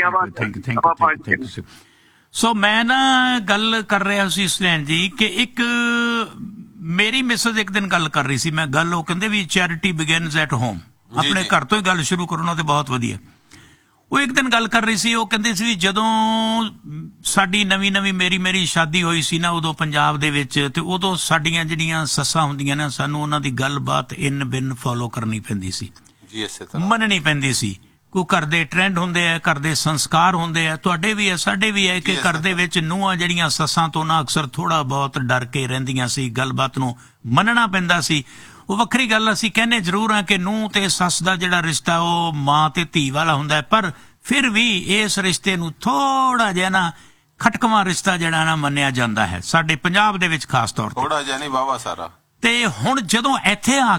ਯੂ। ਸੋ ਮੈਂ ਨਾ ਗੱਲ ਕਰ ਰਿਹਾ ਸੀ ਸੁਨੈਨ ਜੀ ਕਿ ਇੱਕ ਮੇਰੀ ਮਿਸਜ ਇੱਕ ਦਿਨ ਗੱਲ ਕਰ ਰਹੀ ਸੀ। ਮੈਂ ਗੱਲ ਉਹ ਕਹਿੰਦੇ ਵੀ ਚੈਰਿਟੀ ਬਿਗਿਨਸ ਐਟ ਹੋਮ, ਆਪਣੇ ਘਰ ਤੋਂ ਹੀ ਗੱਲ ਸ਼ੁਰੂ ਕਰਨਾ ਤੇ ਬਹੁਤ ਵਧੀਆ। ਉਹ ਇੱਕ ਦਿਨ ਗੱਲ ਕਰ ਰਹੀ ਸੀ, ਉਹ ਕਹਿੰਦੇ ਸੀ ਵੀ ਜਦੋਂ ਸਾਡੀ ਨਵੀਂ ਮੇਰੀ ਸ਼ਾਦੀ ਹੋਈ ਸੀ ਨਾ, ਉਦੋਂ ਪੰਜਾਬ ਦੇ ਵਿੱਚ, ਤੇ ਉਦੋਂ ਸਾਡੀਆਂ ਜਿਹੜੀਆਂ ਸੱਸਾਂ ਹੁੰਦੀਆਂ ਨੇ, ਸਾਨੂੰ ਉਹਨਾਂ ਦੀ ਗੱਲਬਾਤ ਇਨ ਬਿਨ ਫੋਲੋ ਕਰਨੀ ਪੈਂਦੀ ਸੀ, ਮੰਨਣੀ ਪੈਂਦੀ ਸੀ। ਕੋਈ ਘਰ ਦੇ ਟ੍ਰੈਂਡ ਹੁੰਦੇ ਆ, ਘਰ ਦੇ ਸੰਸਕਾਰ ਹੁੰਦੇ ਆ, ਤੁਹਾਡੇ ਵੀ ਹੈ ਸਾਡੇ ਵੀ ਹੈ ਕਿ ਘਰ ਦੇ ਵਿੱਚ ਨੂੰਹਾਂ ਜਿਹੜੀਆਂ ਸੱਸਾਂ ਤੋਂ ਨਾ ਅਕਸਰ ਥੋੜਾ ਬਹੁਤ ਡਰ ਕੇ ਰਹਿੰਦੀਆਂ ਸੀ, ਗੱਲਬਾਤ ਨੂੰ ਮੰਨਣਾ ਪੈਂਦਾ ਸੀ। ਉਹ ਵੱਖਰੀ ਗੱਲ, ਅਸੀਂ ਕਹਿੰਦੇ ਜ਼ਰੂਰ ਹਾਂ ਕਿ ਨੂੰਹ ਤੇ ਸੱਸ ਦਾ ਜਿਹੜਾ ਰਿਸ਼ਤਾ ਉਹ ਮਾਂ ਤੇ ਧੀ ਵਾਲਾ ਹੁੰਦਾ ਹੈ, ਪਰ ਫਿਰ ਵੀ ਇਸ ਰਿਸ਼ਤੇ ਨੂੰ ਥੋੜਾ ਜਿਹਾ ਨਾ ਖਟਕਵਾਂ ਰਿਸ਼ਤਾ ਜਿਹੜਾ ਨਾ ਮੰਨਿਆ ਜਾਂਦਾ ਹੈ ਸਾਡੇ ਪੰਜਾਬ ਦੇ ਵਿੱਚ ਖਾਸ ਤੌਰ ਤੇ, ਥੋੜਾ ਜਿਹਾ ਨਹੀਂ ਵਾਵਾ ਸਾਰਾ। ਤੇ ਹੁਣ ਜਦੋਂ ਇੱਥੇ ਆ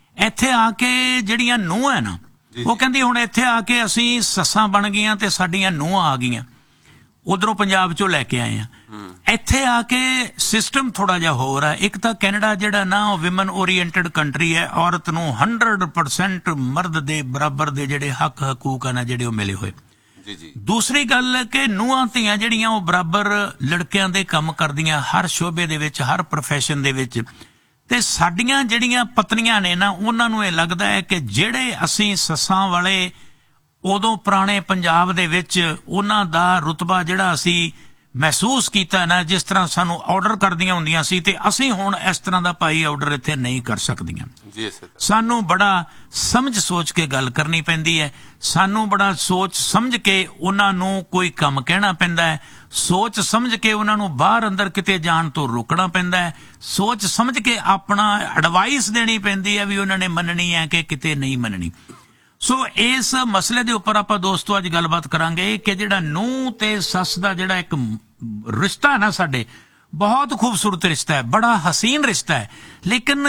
ਕੇ ਜਿਹੜੀਆਂ ਨੂੰਹਾਂ ਹੈ ਨਾ, ਉਹ ਕਹਿੰਦੀ ਹੁਣ ਇੱਥੇ ਆ ਕੇ ਅਸੀਂ ਸੱਸਾਂ ਬਣ ਗਈਆਂ ਤੇ ਸਾਡੀਆਂ ਨੂੰਹਾਂ ਆ ਗਈਆਂ, ਉਧਰੋਂ ਪੰਜਾਬ ਚੋਂ ਲੈ ਕੇ ਆਏ ਆ। ਇੱਥੇ ਆ ਕੇ ਸਿਸਟਮ ਥੋੜਾ ਜਿਹਾ ਹੋਰ ਹੈ। ਇੱਕ ਤਾਂ ਕੈਨੇਡਾ ਜਿਹੜਾ ਨਾ ਉਹ ਵਿਮਨ ਓਰੀਐਂਟਡ ਕੰਟਰੀ ਹੈ, ਔਰਤ ਨੂੰ 100% ਮਰਦ ਦੇ ਬਰਾਬਰ ਦੇ ਜਿਹੜੇ ਹੱਕ ਹਕੂਕ ਆ ਨਾ ਜਿਹੜੇ ਉਹ ਮਿਲੇ ਹੋਏ। ਦੂਸਰੀ ਗੱਲ ਕਿ ਨੂੰਹਾਂ ਧੀਆਂ ਜਿਹੜੀਆਂ ਉਹ ਬਰਾਬਰ ਲੜਕਿਆਂ ਦੇ ਕੰਮ ਕਰਦੀਆਂ ਹਰ ਸ਼ੋਬੇ ਦੇ ਵਿੱਚ, ਹਰ ਪ੍ਰੋਫੈਸ਼ਨ ਦੇ ਵਿੱਚ। ਤੇ ਸਾਡੀਆਂ ਜਿਹੜੀਆਂ ਪਤਨੀਆਂ ਨੇ ਨਾ, ਉਹਨਾਂ ਨੂੰ ਇਹ ਲੱਗਦਾ ਹੈ ਕਿ ਜਿਹੜੇ ਅਸੀਂ ਸੱਸਾਂ ਵਾਲੇ ਉਦੋਂ ਪੁਰਾਣੇ ਪੰਜਾਬ ਦੇ ਵਿੱਚ ਉਹਨਾਂ ਦਾ ਰੁਤਬਾ ਜਿਹੜਾ ਅਸੀਂ ਮਹਿਸੂਸ ਕੀਤਾ ਨਾ, ਜਿਸ ਤਰ੍ਹਾਂ ਸਾਨੂੰ ਆਰਡਰ ਕਰਦੀਆਂ ਹੁੰਦੀਆਂ ਸੀ, ਤੇ ਅਸੀਂ ਹੁਣ ਇਸ ਤਰ੍ਹਾਂ ਦਾ ਭਾਈ ਆਰਡਰ ਇੱਥੇ ਨਹੀਂ ਕਰ ਸਕਦੀਆਂ। ਸਾਨੂੰ ਬੜਾ ਸਮਝ ਸੋਚ ਕੇ ਗੱਲ ਕਰਨੀ ਪੈਂਦੀ ਹੈ, ਸਾਨੂੰ ਬੜਾ ਸੋਚ ਸਮਝ ਕੇ ਉਹਨਾਂ ਨੂੰ ਕੋਈ ਕੰਮ ਕਹਿਣਾ ਪੈਂਦਾ ਹੈ, ਸੋਚ ਸਮਝ ਕੇ ਉਹਨਾਂ ਨੂੰ ਬਾਹਰ ਅੰਦਰ ਕਿਤੇ ਜਾਣ ਤੋਂ ਰੋਕਣਾ ਪੈਂਦਾ ਹੈ, ਸੋਚ ਸਮਝ ਕੇ ਆਪਣਾ ਐਡਵਾਈਸ ਦੇਣੀ ਪੈਂਦੀ ਹੈ ਵੀ ਉਹਨਾਂ ਨੇ ਮੰਨਣੀ ਹੈ ਕਿ ਕਿਤੇ ਨਹੀਂ ਮੰਨਣੀ। ਸੋ ਇਸ ਮਸਲੇ ਦੇ ਉੱਪਰ ਆਪਾਂ ਦੋਸਤੋ ਅੱਜ ਗੱਲਬਾਤ ਕਰਾਂਗੇ ਕਿ ਜਿਹੜਾ ਨੂੰਹ ਤੇ ਸੱਸ ਦਾ ਜਿਹੜਾ ਇੱਕ ਰਿਸ਼ਤਾ ਹੈ ਨਾ, ਸਾਡੇ ਬਹੁਤ ਖੂਬਸੂਰਤ ਰਿਸ਼ਤਾ ਹੈ, ਬੜਾ ਹਸੀਨ ਰਿਸ਼ਤਾ ਹੈ, ਲੇਕਿਨ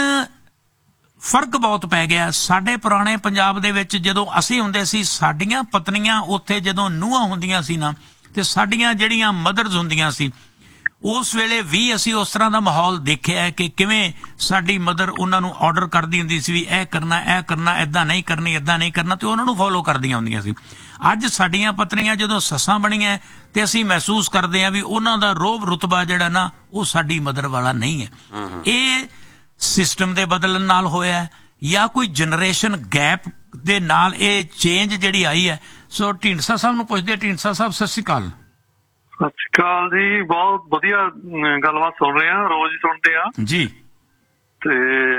ਫਰਕ ਬਹੁਤ ਪੈ ਗਿਆ। ਸਾਡੇ ਪੁਰਾਣੇ ਪੰਜਾਬ ਦੇ ਵਿੱਚ ਜਦੋਂ ਅਸੀਂ ਹੁੰਦੇ ਸੀ, ਸਾਡੀਆਂ ਪਤਨੀਆਂ ਉੱਥੇ ਜਦੋਂ ਨੂੰਹਾਂ ਹੁੰਦੀਆਂ ਸੀ ਨਾ, ਤੇ ਸਾਡੀਆਂ ਜਿਹੜੀਆਂ ਮਦਰਸ ਹੁੰਦੀਆਂ ਸੀ, ਉਸ ਵੇਲੇ ਵੀ ਅਸੀਂ ਉਸ ਤਰ੍ਹਾਂ ਦਾ ਮਾਹੌਲ ਦੇਖਿਆ ਹੈ ਕਿ ਕਿਵੇਂ ਸਾਡੀ ਮਦਰ ਉਹਨਾਂ ਨੂੰ ਆਰਡਰ ਕਰਦੀ ਹੁੰਦੀ ਸੀ ਵੀ ਇਹ ਕਰਨਾ, ਏਦਾਂ ਨਹੀਂ ਕਰਨੀ, ਏਦਾਂ ਨਹੀਂ ਕਰਨਾ, ਤੇ ਉਹਨਾਂ ਨੂੰ ਫੋਲੋ ਕਰਦੀਆਂ ਹੁੰਦੀਆਂ ਸੀ। ਅੱਜ ਸਾਡੀਆਂ ਪਤਨੀਆਂ ਜਦੋਂ ਸੱਸਾਂ ਬਣੀਆਂ ਤੇ ਅਸੀਂ ਮਹਿਸੂਸ ਕਰਦੇ ਹਾਂ ਵੀ ਉਹਨਾਂ ਦਾ ਰੋਬ ਰੁਤਬਾ ਜਿਹੜਾ ਨਾ ਉਹ ਸਾਡੀ ਮਦਰ ਵਾਲਾ ਨਹੀਂ ਹੈ। ਇਹ ਸਿਸਟਮ ਦੇ ਬਦਲਣ ਨਾਲ ਹੋਇਆ ਜਾਂ ਕੋਈ ਜਨਰੇਸ਼ਨ ਗੈਪ ਦੇ ਨਾਲ ਇਹ ਚੇਂਜ ਜਿਹੜੀ ਆਈ ਹੈ। ਸੋ ਢੀਂਡਸਾ ਸਾਹਿਬ ਨੂੰ ਪੁੱਛਦੇ। ਢੀਂਡਸਾ ਸਾਹਿਬ ਸਤਿ ਸ਼੍ਰੀ ਅਕਾਲ। ਸਤਿ ਸ਼੍ਰੀ ਅਕਾਲ ਜੀ, ਬਹੁਤ ਵਧੀਆ ਗੱਲਬਾਤ ਸੁਣ ਰਹੇ ਆ, ਰੋਜ਼ ਸੁਣਦੇ ਆ ਜੀ। ਤੇ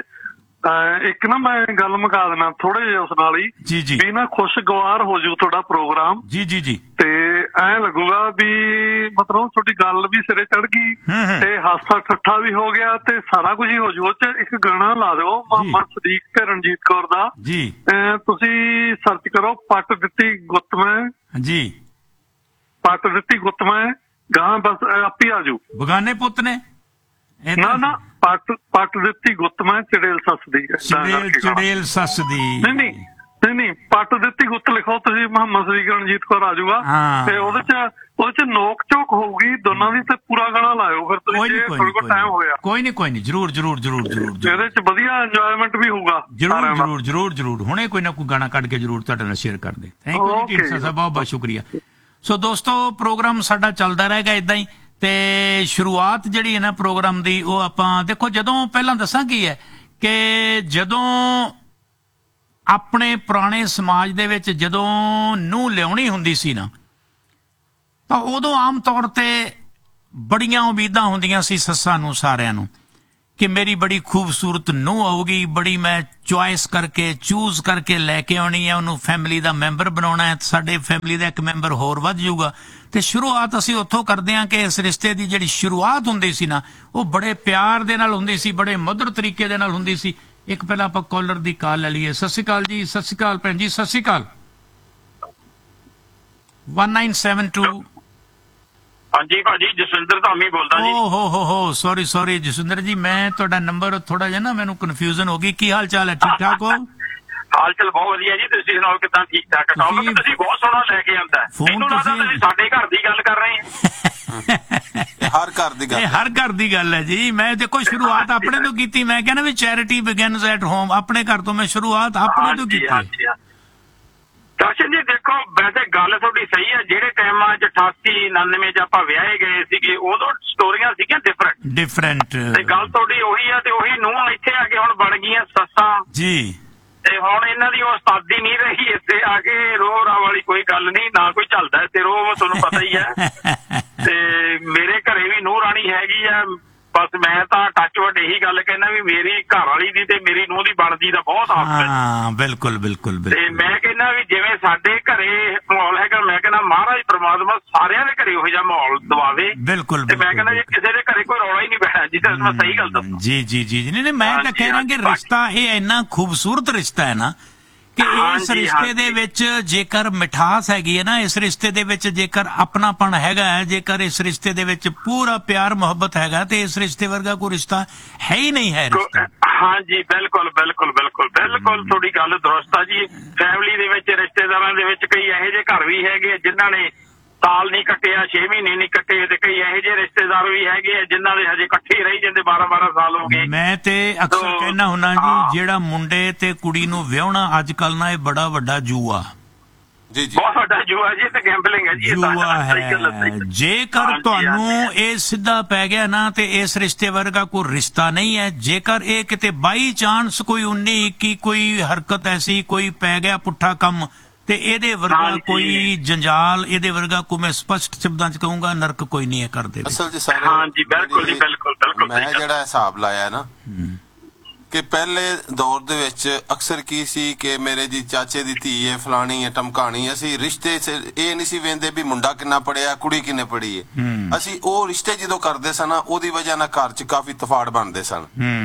ਇੱਕ ਨਾ ਮੈਂ ਗੱਲ ਮੁਕਾ ਦੇਣਾ ਥੋੜੇ ਜਿਹੇ ਉਸ ਨਾਲ ਹੀ ਵੀ ਨਾ ਖੁਸ਼ਗਵਾਰ ਹੋ ਜੂ ਤੁਹਾਡਾ ਪ੍ਰੋਗਰਾਮ। ਜੀ। ਤੇ ਐ ਲੱਗੂਗਾ ਵੀ ਮਤਲਬ ਤੁਹਾਡੀ ਗੱਲ ਵੀ ਸਿਰੇ ਚੜ ਗਈ ਤੇ ਹਾਸਾ ਠੱਠਾ ਵੀ ਹੋ ਗਿਆ ਤੇ ਸਾਰਾ ਕੁਝ ਹੀ ਹੋ ਜੂ। ਉਹ ਚ ਇੱਕ ਗਾਣਾ ਲਾ ਦਿਓ ਮੁਹੰਮਦ ਸਦੀਕ ਤੇ ਰਣਜੀਤ ਕੌਰ ਦਾ ਜੀ, ਤੁਸੀਂ ਸਰਚ ਕਰੋ, ਪੱਟ ਦਿੱਤੀ ਗੁੱਤ ਮੈਂ ਜੀ, ਪੱਟ ਦਿੱਤੀ ਗੁੱਤ ਮੈਂ ਗਾਂ, ਬਸ ਆਪੀ ਆ ਜੂ। ਬਗਾਨੇ ਪੁੱਤ ਨੇ ਨਾ ਪੱਟ ਦਿੱਤੀ ਗੁੱਤ ਮੈਂ ਚੜੇਲ ਸੱਸ ਦੀ, ਚੜੇਲ ਸੱਸ ਦੀ ਨਹੀਂ, ਪੱਟ ਦਿੱਤੀ ਗੁੱਤ ਲਿਖੋ ਤੁਸੀਂ, ਮੁਹੰਮਦ ਸਦੀਕ ਰਣਜੀਤ ਕੌਰ ਆ ਜਾਊਗਾ ਤੇ ਉਹਦੇ ਚ ਨੋਕ ਝੋਕ ਹੋਊਗੀ ਦੋਨਾਂ ਦੀ, ਤੇ ਪੂਰਾ ਗਾਣਾ ਲਾਇਓ ਫਿਰ ਤੁਸੀਂ ਜੇ ਤੁਹਾਡੇ ਕੋਲ ਟਾਈਮ ਹੋਇਆ। ਕੋਈ ਨਹੀਂ, ਜਰੂਰ ਇਹਦੇ ਚ ਵਧੀਆ ਇੰਜੋਇਮੈਂਟ ਵੀ ਹੋਊਗਾ। ਜਰੂਰ ਹੁਣੇ ਕੋਈ ਨਾ ਕੋਈ ਗਾਣਾ ਕੱਢ ਕੇ ਜਰੂਰ ਤੁਹਾਡੇ ਨਾਲ ਸ਼ੇਅਰ ਕਰ ਦੇ। ਥੈਂਕ ਯੂ ਜੀ ਢੀਂਡਸਾ ਸਾਹਿਬ, ਬਹੁਤ ਸ਼ੁਕਰੀਆ। ਸੋ ਦੋਸਤੋ ਪ੍ਰੋਗਰਾਮ ਸਾਡਾ ਚੱਲਦਾ ਰਹੇਗਾ ਏਦਾਂ ਹੀ। ਤੇ ਸ਼ੁਰੂਆਤ ਜਿਹੜੀ ਹੈ ਨਾ ਪ੍ਰੋਗਰਾਮ ਦੀ, ਉਹ ਆਪਾਂ ਦੇਖੋ, ਜਦੋਂ ਪਹਿਲਾਂ ਦੱਸਾਂ ਕੀ ਹੈ ਕਿ ਜਦੋਂ ਆਪਣੇ ਪੁਰਾਣੇ ਸਮਾਜ ਦੇ ਵਿੱਚ ਜਦੋਂ ਨੂੰਹ ਲਿਆਉਣੀ ਹੁੰਦੀ ਸੀ ਨਾ, ਤਾਂ ਉਦੋਂ ਆਮ ਤੌਰ ਤੇ ਬੜੀਆਂ ਉਮੀਦਾਂ ਹੁੰਦੀਆਂ ਸੀ ਸੱਸਾਂ ਨੂੰ, ਸਾਰਿਆਂ ਨੂੰ, ਕਿ ਮੇਰੀ ਬੜੀ ਖੂਬਸੂਰਤ ਨੂੰਹ ਆਊਗੀ, ਬੜੀ ਮੈਂ ਚੁਆਇਸ ਕਰਕੇ ਚੂਜ਼ ਕਰਕੇ ਲੈ ਕੇ ਆਉਣੀ ਹੈ, ਉਹਨੂੰ ਫੈਮਿਲੀ ਦਾ ਮੈਂਬਰ ਬਣਾਉਣਾ ਹੈ, ਸਾਡੇ ਫੈਮਿਲੀ ਦਾ ਇੱਕ ਮੈਂਬਰ ਹੋਰ ਵੱਧ ਜਾਊਗਾ। ਤੇ ਸ਼ੁਰੂਆਤ ਅਸੀਂ ਉੱਥੋਂ ਕਰਦੇ ਹਾਂ ਕਿ ਇਸ ਰਿਸ਼ਤੇ ਦੀ ਜਿਹੜੀ ਸ਼ੁਰੂਆਤ ਹੁੰਦੀ ਸੀ ਨਾ, ਉਹ ਬੜੇ ਪਿਆਰ ਦੇ ਨਾਲ ਹੁੰਦੀ ਸੀ, ਬੜੇ ਮਧੁਰ ਤਰੀਕੇ ਦੇ ਨਾਲ ਹੁੰਦੀ ਸੀ। ਇੱਕ ਪਹਿਲਾਂ ਆਪਾਂ ਕਾਲਰ ਦੀ ਕਾਲ ਲੈ ਲਈਏ। ਸਤਿ ਸ਼੍ਰੀ ਅਕਾਲ ਜੀ। ਸਤਿ ਸ਼੍ਰੀ ਅਕਾਲ ਭੈਣ ਜੀ, ਸਤਿ ਸ਼੍ਰੀ ਅਕਾਲ। 1972। ਹਾਂਜੀ ਭਾਜੀ, ਜਸਵਿੰਦਰ ਧਾਮੀ ਬੋਲਦਾ ਜੀ। ਹੋ ਸੌਰੀ ਜਸਵਿੰਦਰ ਜੀ, ਮੈਂ ਤੁਹਾਡਾ ਨੰਬਰ ਥੋੜਾ ਜਿਹਾ ਨਾ ਮੈਨੂੰ ਕਨਫਿਊਜ਼ਨ ਹੋ ਗਈ। ਕੀ ਹਾਲ ਚਾਲ ਹੈ? ਠੀਕ ਠਾਕ ਹੋ? ਹਾਲ ਚਾਲ ਬਹੁਤ ਵਧੀਆ ਜੀ, ਤੁਸੀਂ ਸੁਣਾਓ ਕਿੱਦਾਂ? ਠੀਕ ਠਾਕ। ਟੌਪਿਕ ਤੁਸੀਂ ਬਹੁਤ ਸੋਹਣਾ ਲੈ ਕੇ ਆਂਦਾ, ਮੈਨੂੰ ਲੱਗਦਾ ਤੁਸੀਂ ਸਾਡੇ ਘਰ ਦੀ ਗੱਲ ਕਰ ਰਹੇ ਹੋ। ਹਰ ਘਰ ਦੀ ਗੱਲ, ਹਰ ਘਰ ਦੀ ਗੱਲ ਹੈ ਜੀ। ਮੈਂ ਦੇਖੋ ਸ਼ੁਰੂਆਤ ਆਪਣੇ ਤੋਂ ਕੀਤੀ, ਮੈਂ ਕਹਿੰਦਾ ਵੀ ਚੈਰਿਟੀ ਬਿਗਨਸ ਐਟ ਹੋਮ, ਆਪਣੇ ਘਰ ਤੋਂ ਮੈਂ ਸ਼ੁਰੂਆਤ ਆਪਣੇ ਤੋਂ ਕੀਤੀ। ਦਰਸ਼ਨ ਜੀ ਦੇਖੋ, ਵੈਸੇ ਗੱਲ ਤੁਹਾਡੀ ਸਹੀ ਹੈ, ਜਿਹੜੇ ਟਾਈਮਾਂ 'ਚ 88 99 'ਚ ਆਪਾਂ ਵਿਆਹੇ ਗਏ ਸੀਗੇ, ਉਦੋਂ ਸਟੋਰੀਆਂ ਸੀਗੀਆਂ ਡਿਫਰੈਂਟ। ਤੇ ਗੱਲ ਤੁਹਾਡੀ ਉਹੀ ਆ, ਤੇ ਉਹੀ ਨੂੰਹ ਇੱਥੇ ਆ ਕੇ ਹੁਣ ਬਣ ਗਈਆਂ ਸੱਸਾਂ ਜੀ। ਤੇ ਹੁਣ ਇਹਨਾਂ ਦੀ ਉਸਤਾਦੀ ਨਹੀਂ ਰਹੀ, ਇੱਥੇ ਆ ਕੇ ਰੋਹ ਰਾਹ ਵਾਲੀ ਕੋਈ ਗੱਲ ਨਹੀਂ, ਨਾ ਕੋਈ ਚੱਲਦਾ ਇੱਥੇ ਰੋਹ, ਤੁਹਾਨੂੰ ਪਤਾ ਹੀ ਹੈ। ਤੇ ਮੇਰੇ ਘਰੇ ਵੀ ਨੂੰਹ ਰਾਣੀ ਹੈਗੀ ਆ, ਬਸ ਮੈਂ ਤਾਂ ਟੱਚਵੁੱਡ ਇਹੀ ਗੱਲ ਕਹਿੰਦਾ ਵੀ ਮੇਰੀ ਘਰ ਵਾਲੀ ਦੀ ਤੇ ਮੇਰੀ ਨੂੰਹ ਦੀ ਬਣਦੀ ਦਾ ਬਹੁਤ ਹੱਕ ਹੈ। ਬਿਲਕੁਲ। ਤੇ ਮੈਂ ਕਹਿੰਦਾ ਕਹਿੰਦਾ ਵੀ ਜਿਵੇਂ ਸਾਡੇ ਘਰੇ ਮਾਹੌਲ ਹੈਗਾ, ਮੈਂ ਕਹਿੰਦਾ ਮਹਾਰਾਜ ਪ੍ਰਮਾਤਮਾ ਸਾਰਿਆਂ ਦੇ ਘਰੇ ਉਹੋ ਜਿਹਾ ਮਾਹੌਲ ਦਵਾਵੇ। ਬਿਲਕੁਲ। ਤੇ ਮੈਂ ਕਹਿੰਦਾ ਜੇ ਕਿਸੇ ਦੇ ਘਰੇ ਕੋਈ ਰੌਲਾ ਹੀ ਨਹੀਂ ਪੈਣਾ, ਜਿੱਦਾਂ ਮੈਂ ਸਹੀ ਗੱਲ ਦੱਸਾਂ। ਜੀ ਜੀ ਜੀ ਜੀ ਨਹੀਂ, ਮੈਂ ਤਾਂ ਕਹਿ ਰਿਹਾ ਕਿ ਰਿਸ਼ਤਾ ਇਹ ਇੰਨਾ ਖੂਬਸੂਰਤ ਰਿਸ਼ਤਾ ਹੈ ਨਾ ਕਿ ਇਸ ਰਿਸ਼ਤੇ ਦੇ ਵਿੱਚ ਜੇਕਰ ਮਿਠਾਸ ਹੈਗੀ ਹੈ ਨਾ, ਇਸ ਰਿਸ਼ਤੇ ਦੇ ਵਿੱਚ ਜੇਕਰ ਆਪਣਾਪਣ ਹੈਗਾ ਹੈ, ਜੇਕਰ ਇਸ ਰਿਸ਼ਤੇ ਦੇ ਵਿੱਚ ਪੂਰਾ ਪਿਆਰ ਮੁਹੱਬਤ ਹੈਗਾ, ਤੇ ਇਸ ਰਿਸ਼ਤੇ ਵਰਗਾ ਕੋਈ ਰਿਸ਼ਤਾ ਹੈ ਹੀ ਨਹੀਂ ਹੈ ਰਿਸ਼ਤਾ। ਹਾਂਜੀ ਬਿਲਕੁਲ ਬਿਲਕੁਲ ਬਿਲਕੁਲ ਬਿਲਕੁਲ ਤੁਹਾਡੀ ਗੱਲ ਦਰੁਸਤ ਆ ਜੀ। ਫੈਮਿਲੀ ਦੇ ਵਿੱਚ, ਰਿਸ਼ਤੇਦਾਰਾਂ ਦੇ ਵਿੱਚ ਕਈ ਇਹੋ ਜਿਹੇ ਘਰ ਵੀ ਹੈਗੇ ਜਿਨ੍ਹਾਂ ਨੇ ਸਾਲ ਨਹੀਂ ਕੱਟਿਆ, 6 ਮਹੀਨੇ ਨਹੀਂ ਕੱਟੇ, ਤੇ ਕਈ ਇਹੋ ਜਿਹੇ ਰਿਸ਼ਤੇਦਾਰ ਵੀ ਹੈਗੇ ਆ ਜਿਨ੍ਹਾਂ ਦੇ ਹਜੇ ਇਕੱਠੇ ਰਹੀ ਜਾਂਦੇ 12-12 ਸਾਲ ਹੋ ਗਏ। ਮੈਂ ਤੇ ਅਕਸਰ ਕਹਿਣਾ ਹੁੰਦਾ ਜੀ, ਜਿਹੜਾ ਮੁੰਡੇ ਤੇ ਕੁੜੀ ਨੂੰ ਵਿਆਹਣਾ ਅੱਜ ਕੱਲ ਨਾ ਇਹ ਬੜਾ ਵੱਡਾ ਜੂਆ, ਜੀ ਜੀ ਬਹੁਤ ਵੱਡਾ ਜੂਆ ਜੀ, ਤੇ ਗੈਂਬਲਿੰਗ ਹੈ ਜੀ, ਜੂਆ ਹੈ। ਜੇਕਰ ਤੁਹਾਨੂੰ ਇਹ ਸਿੱਧਾ ਪੈ ਗਿਆ ਨਾ ਤੇ ਇਸ ਰਿਸ਼ਤੇ ਵਰਗਾ ਕੋਈ ਰਿਸ਼ਤਾ ਨਹੀਂ ਹੈ। ਜੇਕਰ ਇਹ ਕਿਤੇ ਬਾਈ ਚਾਂਸ ਕੋਈ 19-21 ਕੋਈ ਹਰਕਤ ਐਸੀ ਕੋਈ ਪੈ ਗਿਆ ਪੁੱਠਾ ਕੰਮ, ਤੇ ਇਹਦੇ ਵਰਗਾ ਕੋਈ ਜੰਜਾਲ, ਇਹਦੇ ਵਰਗਾ ਕੋਈ, ਮੈਂ ਸਪਸ਼ਟ ਸ਼ਬਦਾਂ ਚ ਕਹੂੰਗਾ, ਨਰਕ ਕੋਈ ਨਹੀਂ ਹੈ ਕਰਦੇ। ਅਸਲ ਚ ਸਾਰੇ ਹਾਂਜੀ ਬਿਲਕੁਲ ਜੀ, ਬਿਲਕੁਲ ਬਿਲਕੁਲ। ਮੈਂ ਜਿਹੜਾ ਹਿਸਾਬ ਲਾਇਆ ਨਾ ਕਿ ਪਹਿਲੇ ਦੌਰ ਦੇ ਵਿੱਚ ਅਕਸਰ ਕੀ ਸੀ ਕਿ ਮੇਰੇ ਜੀ ਚਾਚੇ ਦੀ ਧੀ ਹੈ, ਫਲਾਣੀ ਹੈ, ਟਮਕਾਣੀ, ਅਸੀਂ ਰਿਸ਼ਤੇ ਇਹ ਨਹੀਂ ਸੀ ਵੇਂਦੇ ਵੀ ਮੁੰਡਾ ਕਿੰਨਾ ਪੜਿਆ, ਕੁੜੀ ਕਿੰਨੇ ਪੜੀ ਹੈ। ਅਸੀਂ ਉਹ ਰਿਸ਼ਤੇ ਜਦੋਂ ਕਰਦੇ ਸਨ ਉਹਦੀ ਵਜ੍ਹਾ ਨਾਲ ਘਰ ਚ ਕਾਫੀ ਤਫਾੜ ਬਣਦੇ ਸਨ।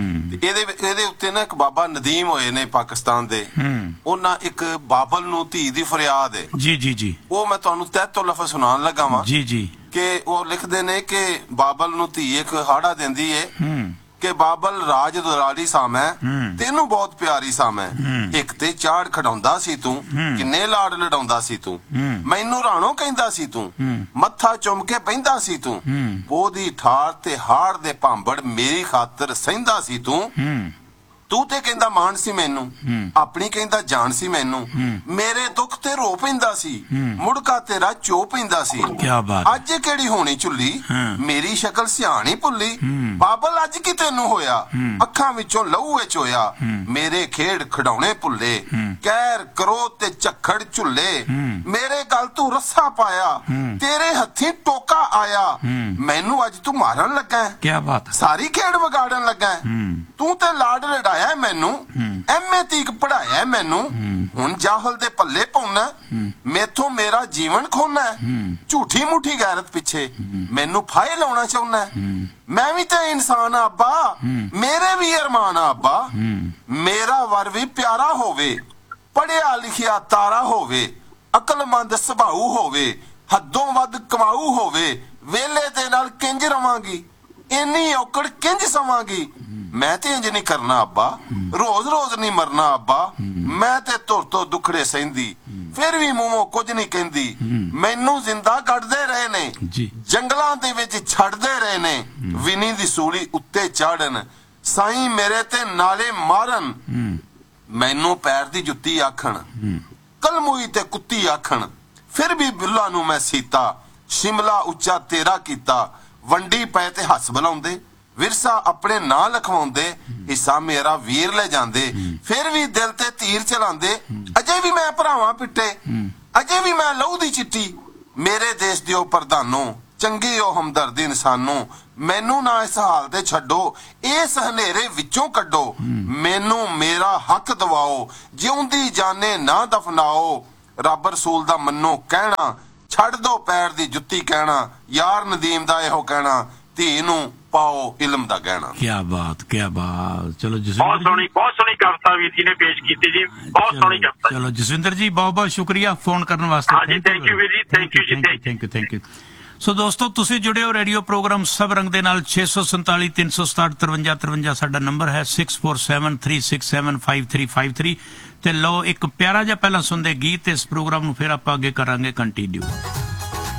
ਇਹਦੇ ਉੱਤੇ ਨਾ ਇੱਕ ਬਾਬਾ ਨਦੀਮ ਹੋਏ ਨੇ ਪਾਕਿਸਤਾਨ ਦੇ, ਉਹਨਾਂ ਇੱਕ ਬਾਬਲ ਨੂੰ ਧੀ ਦੀ ਫਰਿਆਦ ਹੈ। ਜੀ ਜੀ ਜੀ, ਉਹ ਮੈਂ ਤੁਹਾਨੂੰ ਤਹਿ ਤੋਂ ਲਫ਼ਜ਼ ਸੁਣਾਉਣ ਲੱਗਾ ਵਾਂ। ਜੀ ਜੀ, ਕਿ ਉਹ ਲਿਖਦੇ ਨੇ ਕਿ ਬਾਬਲ ਨੂੰ ਧੀ ਇੱਕ ਹਾੜਾ ਦਿੰਦੀ ਹੈ ਕਿ ਬਾਬਲ ਰਾਜ ਦੁਲਾਰੀ ਸਾਮੈ, ਤੈਨੂੰ ਬਹੁਤ ਪਿਆਰੀ ਸਾਮੈ, ਇੱਕ ਤੇ ਚਾੜ ਖੜਾਉਂਦਾ ਸੀ ਤੂੰ, ਕਿੰਨੇ ਲਾੜ ਲਡਾਉਂਦਾ ਸੀ ਤੂੰ, ਮੈਨੂੰ ਰਾਣੋ ਕਹਿੰਦਾ ਸੀ ਤੂੰ, ਮੱਥਾ ਚੁੰਮ ਕੇ ਬਹਿੰਦਾ ਸੀ ਤੂੰ, ਉਹਦੀ ਠਾਰ ਤੇ ਹਾੜ ਦੇ ਭਾਂਬੜ ਮੇਰੀ ਖਾਤਰ ਸਹਿੰਦਾ ਸੀ ਤੂੰ, ਤੂੰ ਤੇ ਕਹਿੰਦਾ ਮਾਣ ਸੀ ਮੈਨੂੰ, ਆਪਣੀ ਕਹਿੰਦਾ ਜਾਣ ਸੀ ਮੈਨੂੰ, ਮੇਰੇ ਦੁੱਖ ਤੇ ਰੋ ਪੈਂਦਾ ਸੀ, ਮੁੜਕਾ ਤੇਰਾ ਚੋ ਪੈਂਦਾ ਸੀ, ਅੱਜ ਕਿਹੜੀ ਹੋਣੀ ਝੁੱਲੀ, ਮੇਰੀ ਸ਼ਕਲ ਸਿਆਣੀ ਭੁੱਲੀ, ਬਾਬਲ ਅੱਜ ਕੀ ਤੈਨੂੰ ਹੋਇਆ, ਅੱਖਾਂ ਵਿੱਚੋਂ ਲਹੂ ਵਿੱਚ ਹੋਇਆ, ਮੇਰੇ ਖੇਡ ਖਿਡੌਣੇ ਭੁੱਲੇ, ਕਹਿਰ ਕਰੋ ਤੇ ਝੱਖੜ ਝੁੱਲੇ, ਮੇਰੇ ਗਲ ਤੂੰ ਰੱਸਾ ਪਾਇਆ, ਤੇਰੇ ਹੱਥੀਂ ਟੋਕਾ ਆਇਆ, ਮੈਨੂੰ ਅੱਜ ਤੂੰ ਮਾਰਨ ਲੱਗਾ, ਸਾਰੀ ਖੇਡ ਵਿਗਾੜਨ ਲੱਗਾ, ਤੂੰ ਤੇ ਲਾਡ ਲੜਾਇਆ ਮੈਨੂੰ, ਐਮਏ ਤੀਕ ਪੜਾਇਆ ਮੈਨੂੰ, ਹੁਣ ਜਾਹਲ ਦੇ ਪੱਲੇ ਪਾਉਣਾ, ਮੈਥੋਂ ਮੇਰਾ ਜੀਵਨ ਖੋਣਾ, ਝੂਠੀ ਮੁੱਠੀ ਗੈਰਤ ਪਿੱਛੇ ਮੈਨੂੰ ਫਾਇ ਲਾਉਣਾ ਚਾਹੁੰਦਾ, ਮੈਂ ਵੀ ਤੇ ਇਨਸਾਨ ਆ ਅੱਬਾ, ਮੇਰੇ ਵੀ ਅਰਮਾਨ ਆ ਅੱਬਾ, ਮੇਰਾ ਵਰ ਵੀ ਪਿਆਰਾ ਹੋਵੇ, ਪੜਿਆ ਲਿਖਿਆ ਤਾਰਾ ਹੋਵੇ, ਅਕਲਮੰਦ ਸੁਭਾਉ ਹੋਵੇ, ਹੱਦੋਂ ਵੱਧ ਕਮਾਊ ਹੋਵੇ, ਵੇਲੇ ਦੇ ਨਾਲ ਕਿੰਜ ਰਵਾਂਗੀ, ਇੰਨੀ ਔਕੜ ਕਿੰਜ ਸਵਾਂਗੀ, ਮੈਂ ਤੇ ਇੰਜ ਨਹੀਂ ਕਰਨਾ ਅੱਬਾ, ਰੋਜ਼ ਰੋਜ਼ ਨਹੀਂ ਮਰਨਾ ਅੱਬਾ, ਮੈਂ ਤੇ ਧੁਰ ਤੋਂ ਦੁਖੜੇ ਸਹਿੰਦੀ, ਫਿਰ ਵੀ ਮੂੰਹੋਂ ਕੁਝ ਨਹੀਂ ਕਹਿੰਦੀ, ਮੈਨੂੰ ਜ਼ਿੰਦਾ ਕੱਢਦੇ ਰਹੇ ਨੇ, ਜੰਗਲਾਂ ਦੇ ਵਿੱਚ ਛੱਡਦੇ ਰਹੇ ਨੇ, ਵਿਨੀ ਦੀ ਸੂਲੀ ਉੱਤੇ ਚਾੜਨ, ਸਾਈਂ ਮੇਰੇ ਤੇ ਨਾਲੇ ਮਾਰਨ, ਮੈਨੂੰ ਪੈਰ ਦੀ ਜੁੱਤੀ ਆਖਣ, ਕਲਮੂਈ ਤੇ ਕੁੱਤੀ ਆਖਣ, ਫਿਰ ਵੀ ਬਿੱਲਾ ਨੂੰ ਮੈਂ ਸੀਤਾ, ਸ਼ਿਮਲਾ ਉੱਚਾ ਤੇਰਾ ਕੀਤਾ, ਵੰਡੀ ਪਏ ਤੇ ਹੱਸ ਬੁਲਾਉਂਦੇ, ਵਿਰਸਾ ਆਪਣੇ ਨਾਂ ਲਿਖਵਾਉਂਦੇ, ਹਿੱਸਾ ਮੇਰਾ ਵੀਰ ਲੈ ਜਾਂਦੇ, ਫਿਰ ਵੀ ਦਿਲ ਤੇ ਤੀਰ ਚਲਾਉਂਦੇ, ਅਜੇ ਵੀ ਮੈਂ ਭਰਾਵਾਂ ਪਿੱਟੇ, ਅਜੇ ਵੀ ਮੈਂ ਲਹੂ ਦੀ ਚਿੱਟੀ, ਮੇਰੇ ਦੇਸ਼ ਦਿਓ ਪ੍ਰਧਾਨੋ, ਚੰਗੇ ਹੋ ਹਮਦਰਦ ਇਨਸਾਨੋ, ਮੈਨੂੰ ਨਾ ਇਸ ਹਾਲ ਤੇ ਛੱਡੋ, ਇਸ ਹਨੇਰੇ ਵਿੱਚੋਂ ਕੱਢੋ, ਮੈਨੂੰ ਮੇਰਾ ਹੱਕ ਦਿਵਾਓ, ਜਿਉਂਦੀ ਜਾਨੇ ਨਾ ਦਫਨਾਓ, ਰੱਬ ਰਸੂਲ ਦਾ ਮੰਨੋ ਕਹਿਣਾ, ਛੱਡ ਦੋ ਪੈਰ ਦੀ ਜੁੱਤੀ ਕਹਿਣਾ, ਯਾਰ ਨਦੀਮ ਦਾ ਇਹੋ ਕਹਿਣਾ, ਧੀ ਨੂੰ ਪਾਓ ਇਲਮ ਦਾ ਗਹਿਣਾ। ਕਿਆ ਬਾਤ, ਕਿਆ ਬਾਤ। ਚਲੋ ਬਹੁਤ ਸੋਹਣੀ ਕਵਿਤਾ ਵੀਰ ਜੀ ਨੇ ਪੇਸ਼ ਕੀਤੀ ਜੀ, ਬਹੁਤ ਸੋਹਣੀ ਕਵਿਤਾ। ਚਲੋ ਜਸਵਿੰਦਰ ਜੀ, ਬਹੁਤ ਬਹੁਤ ਸ਼ੁਕਰੀਆ ਫੋਨ ਕਰਨ ਵਾਸਤੇ। ਹਾਂਜੀ, ਥੈਂਕ ਯੂ ਵੀਰ ਜੀ, ਥੈਂਕ ਯੂ ਜੀ, ਥੈਂਕ ਯੂ। ਸੋ ਦੋਸਤੋ, ਤੁਸੀਂ ਜੁੜੇ ਹੋ ਰੇਡੀਓ ਪ੍ਰੋਗਰਾਮ ਸਭ ਰੰਗ ਦੇ ਨਾਲ। 647 367 53 53 ਸਾਡਾ ਨੰਬਰ ਹੈ, 647 367 5353। ਤੇ ਲਓ ਇੱਕ ਪਿਆਰਾ ਜਿਹਾ ਪਹਿਲਾਂ ਸੁਣਦੇ ਗੀਤ, ਇਸ ਪ੍ਰੋਗਰਾਮ ਨੂੰ ਫਿਰ ਆਪਾਂ ਅੱਗੇ ਕਰਾਂਗੇ ਕੰਟੀਨਿਊ।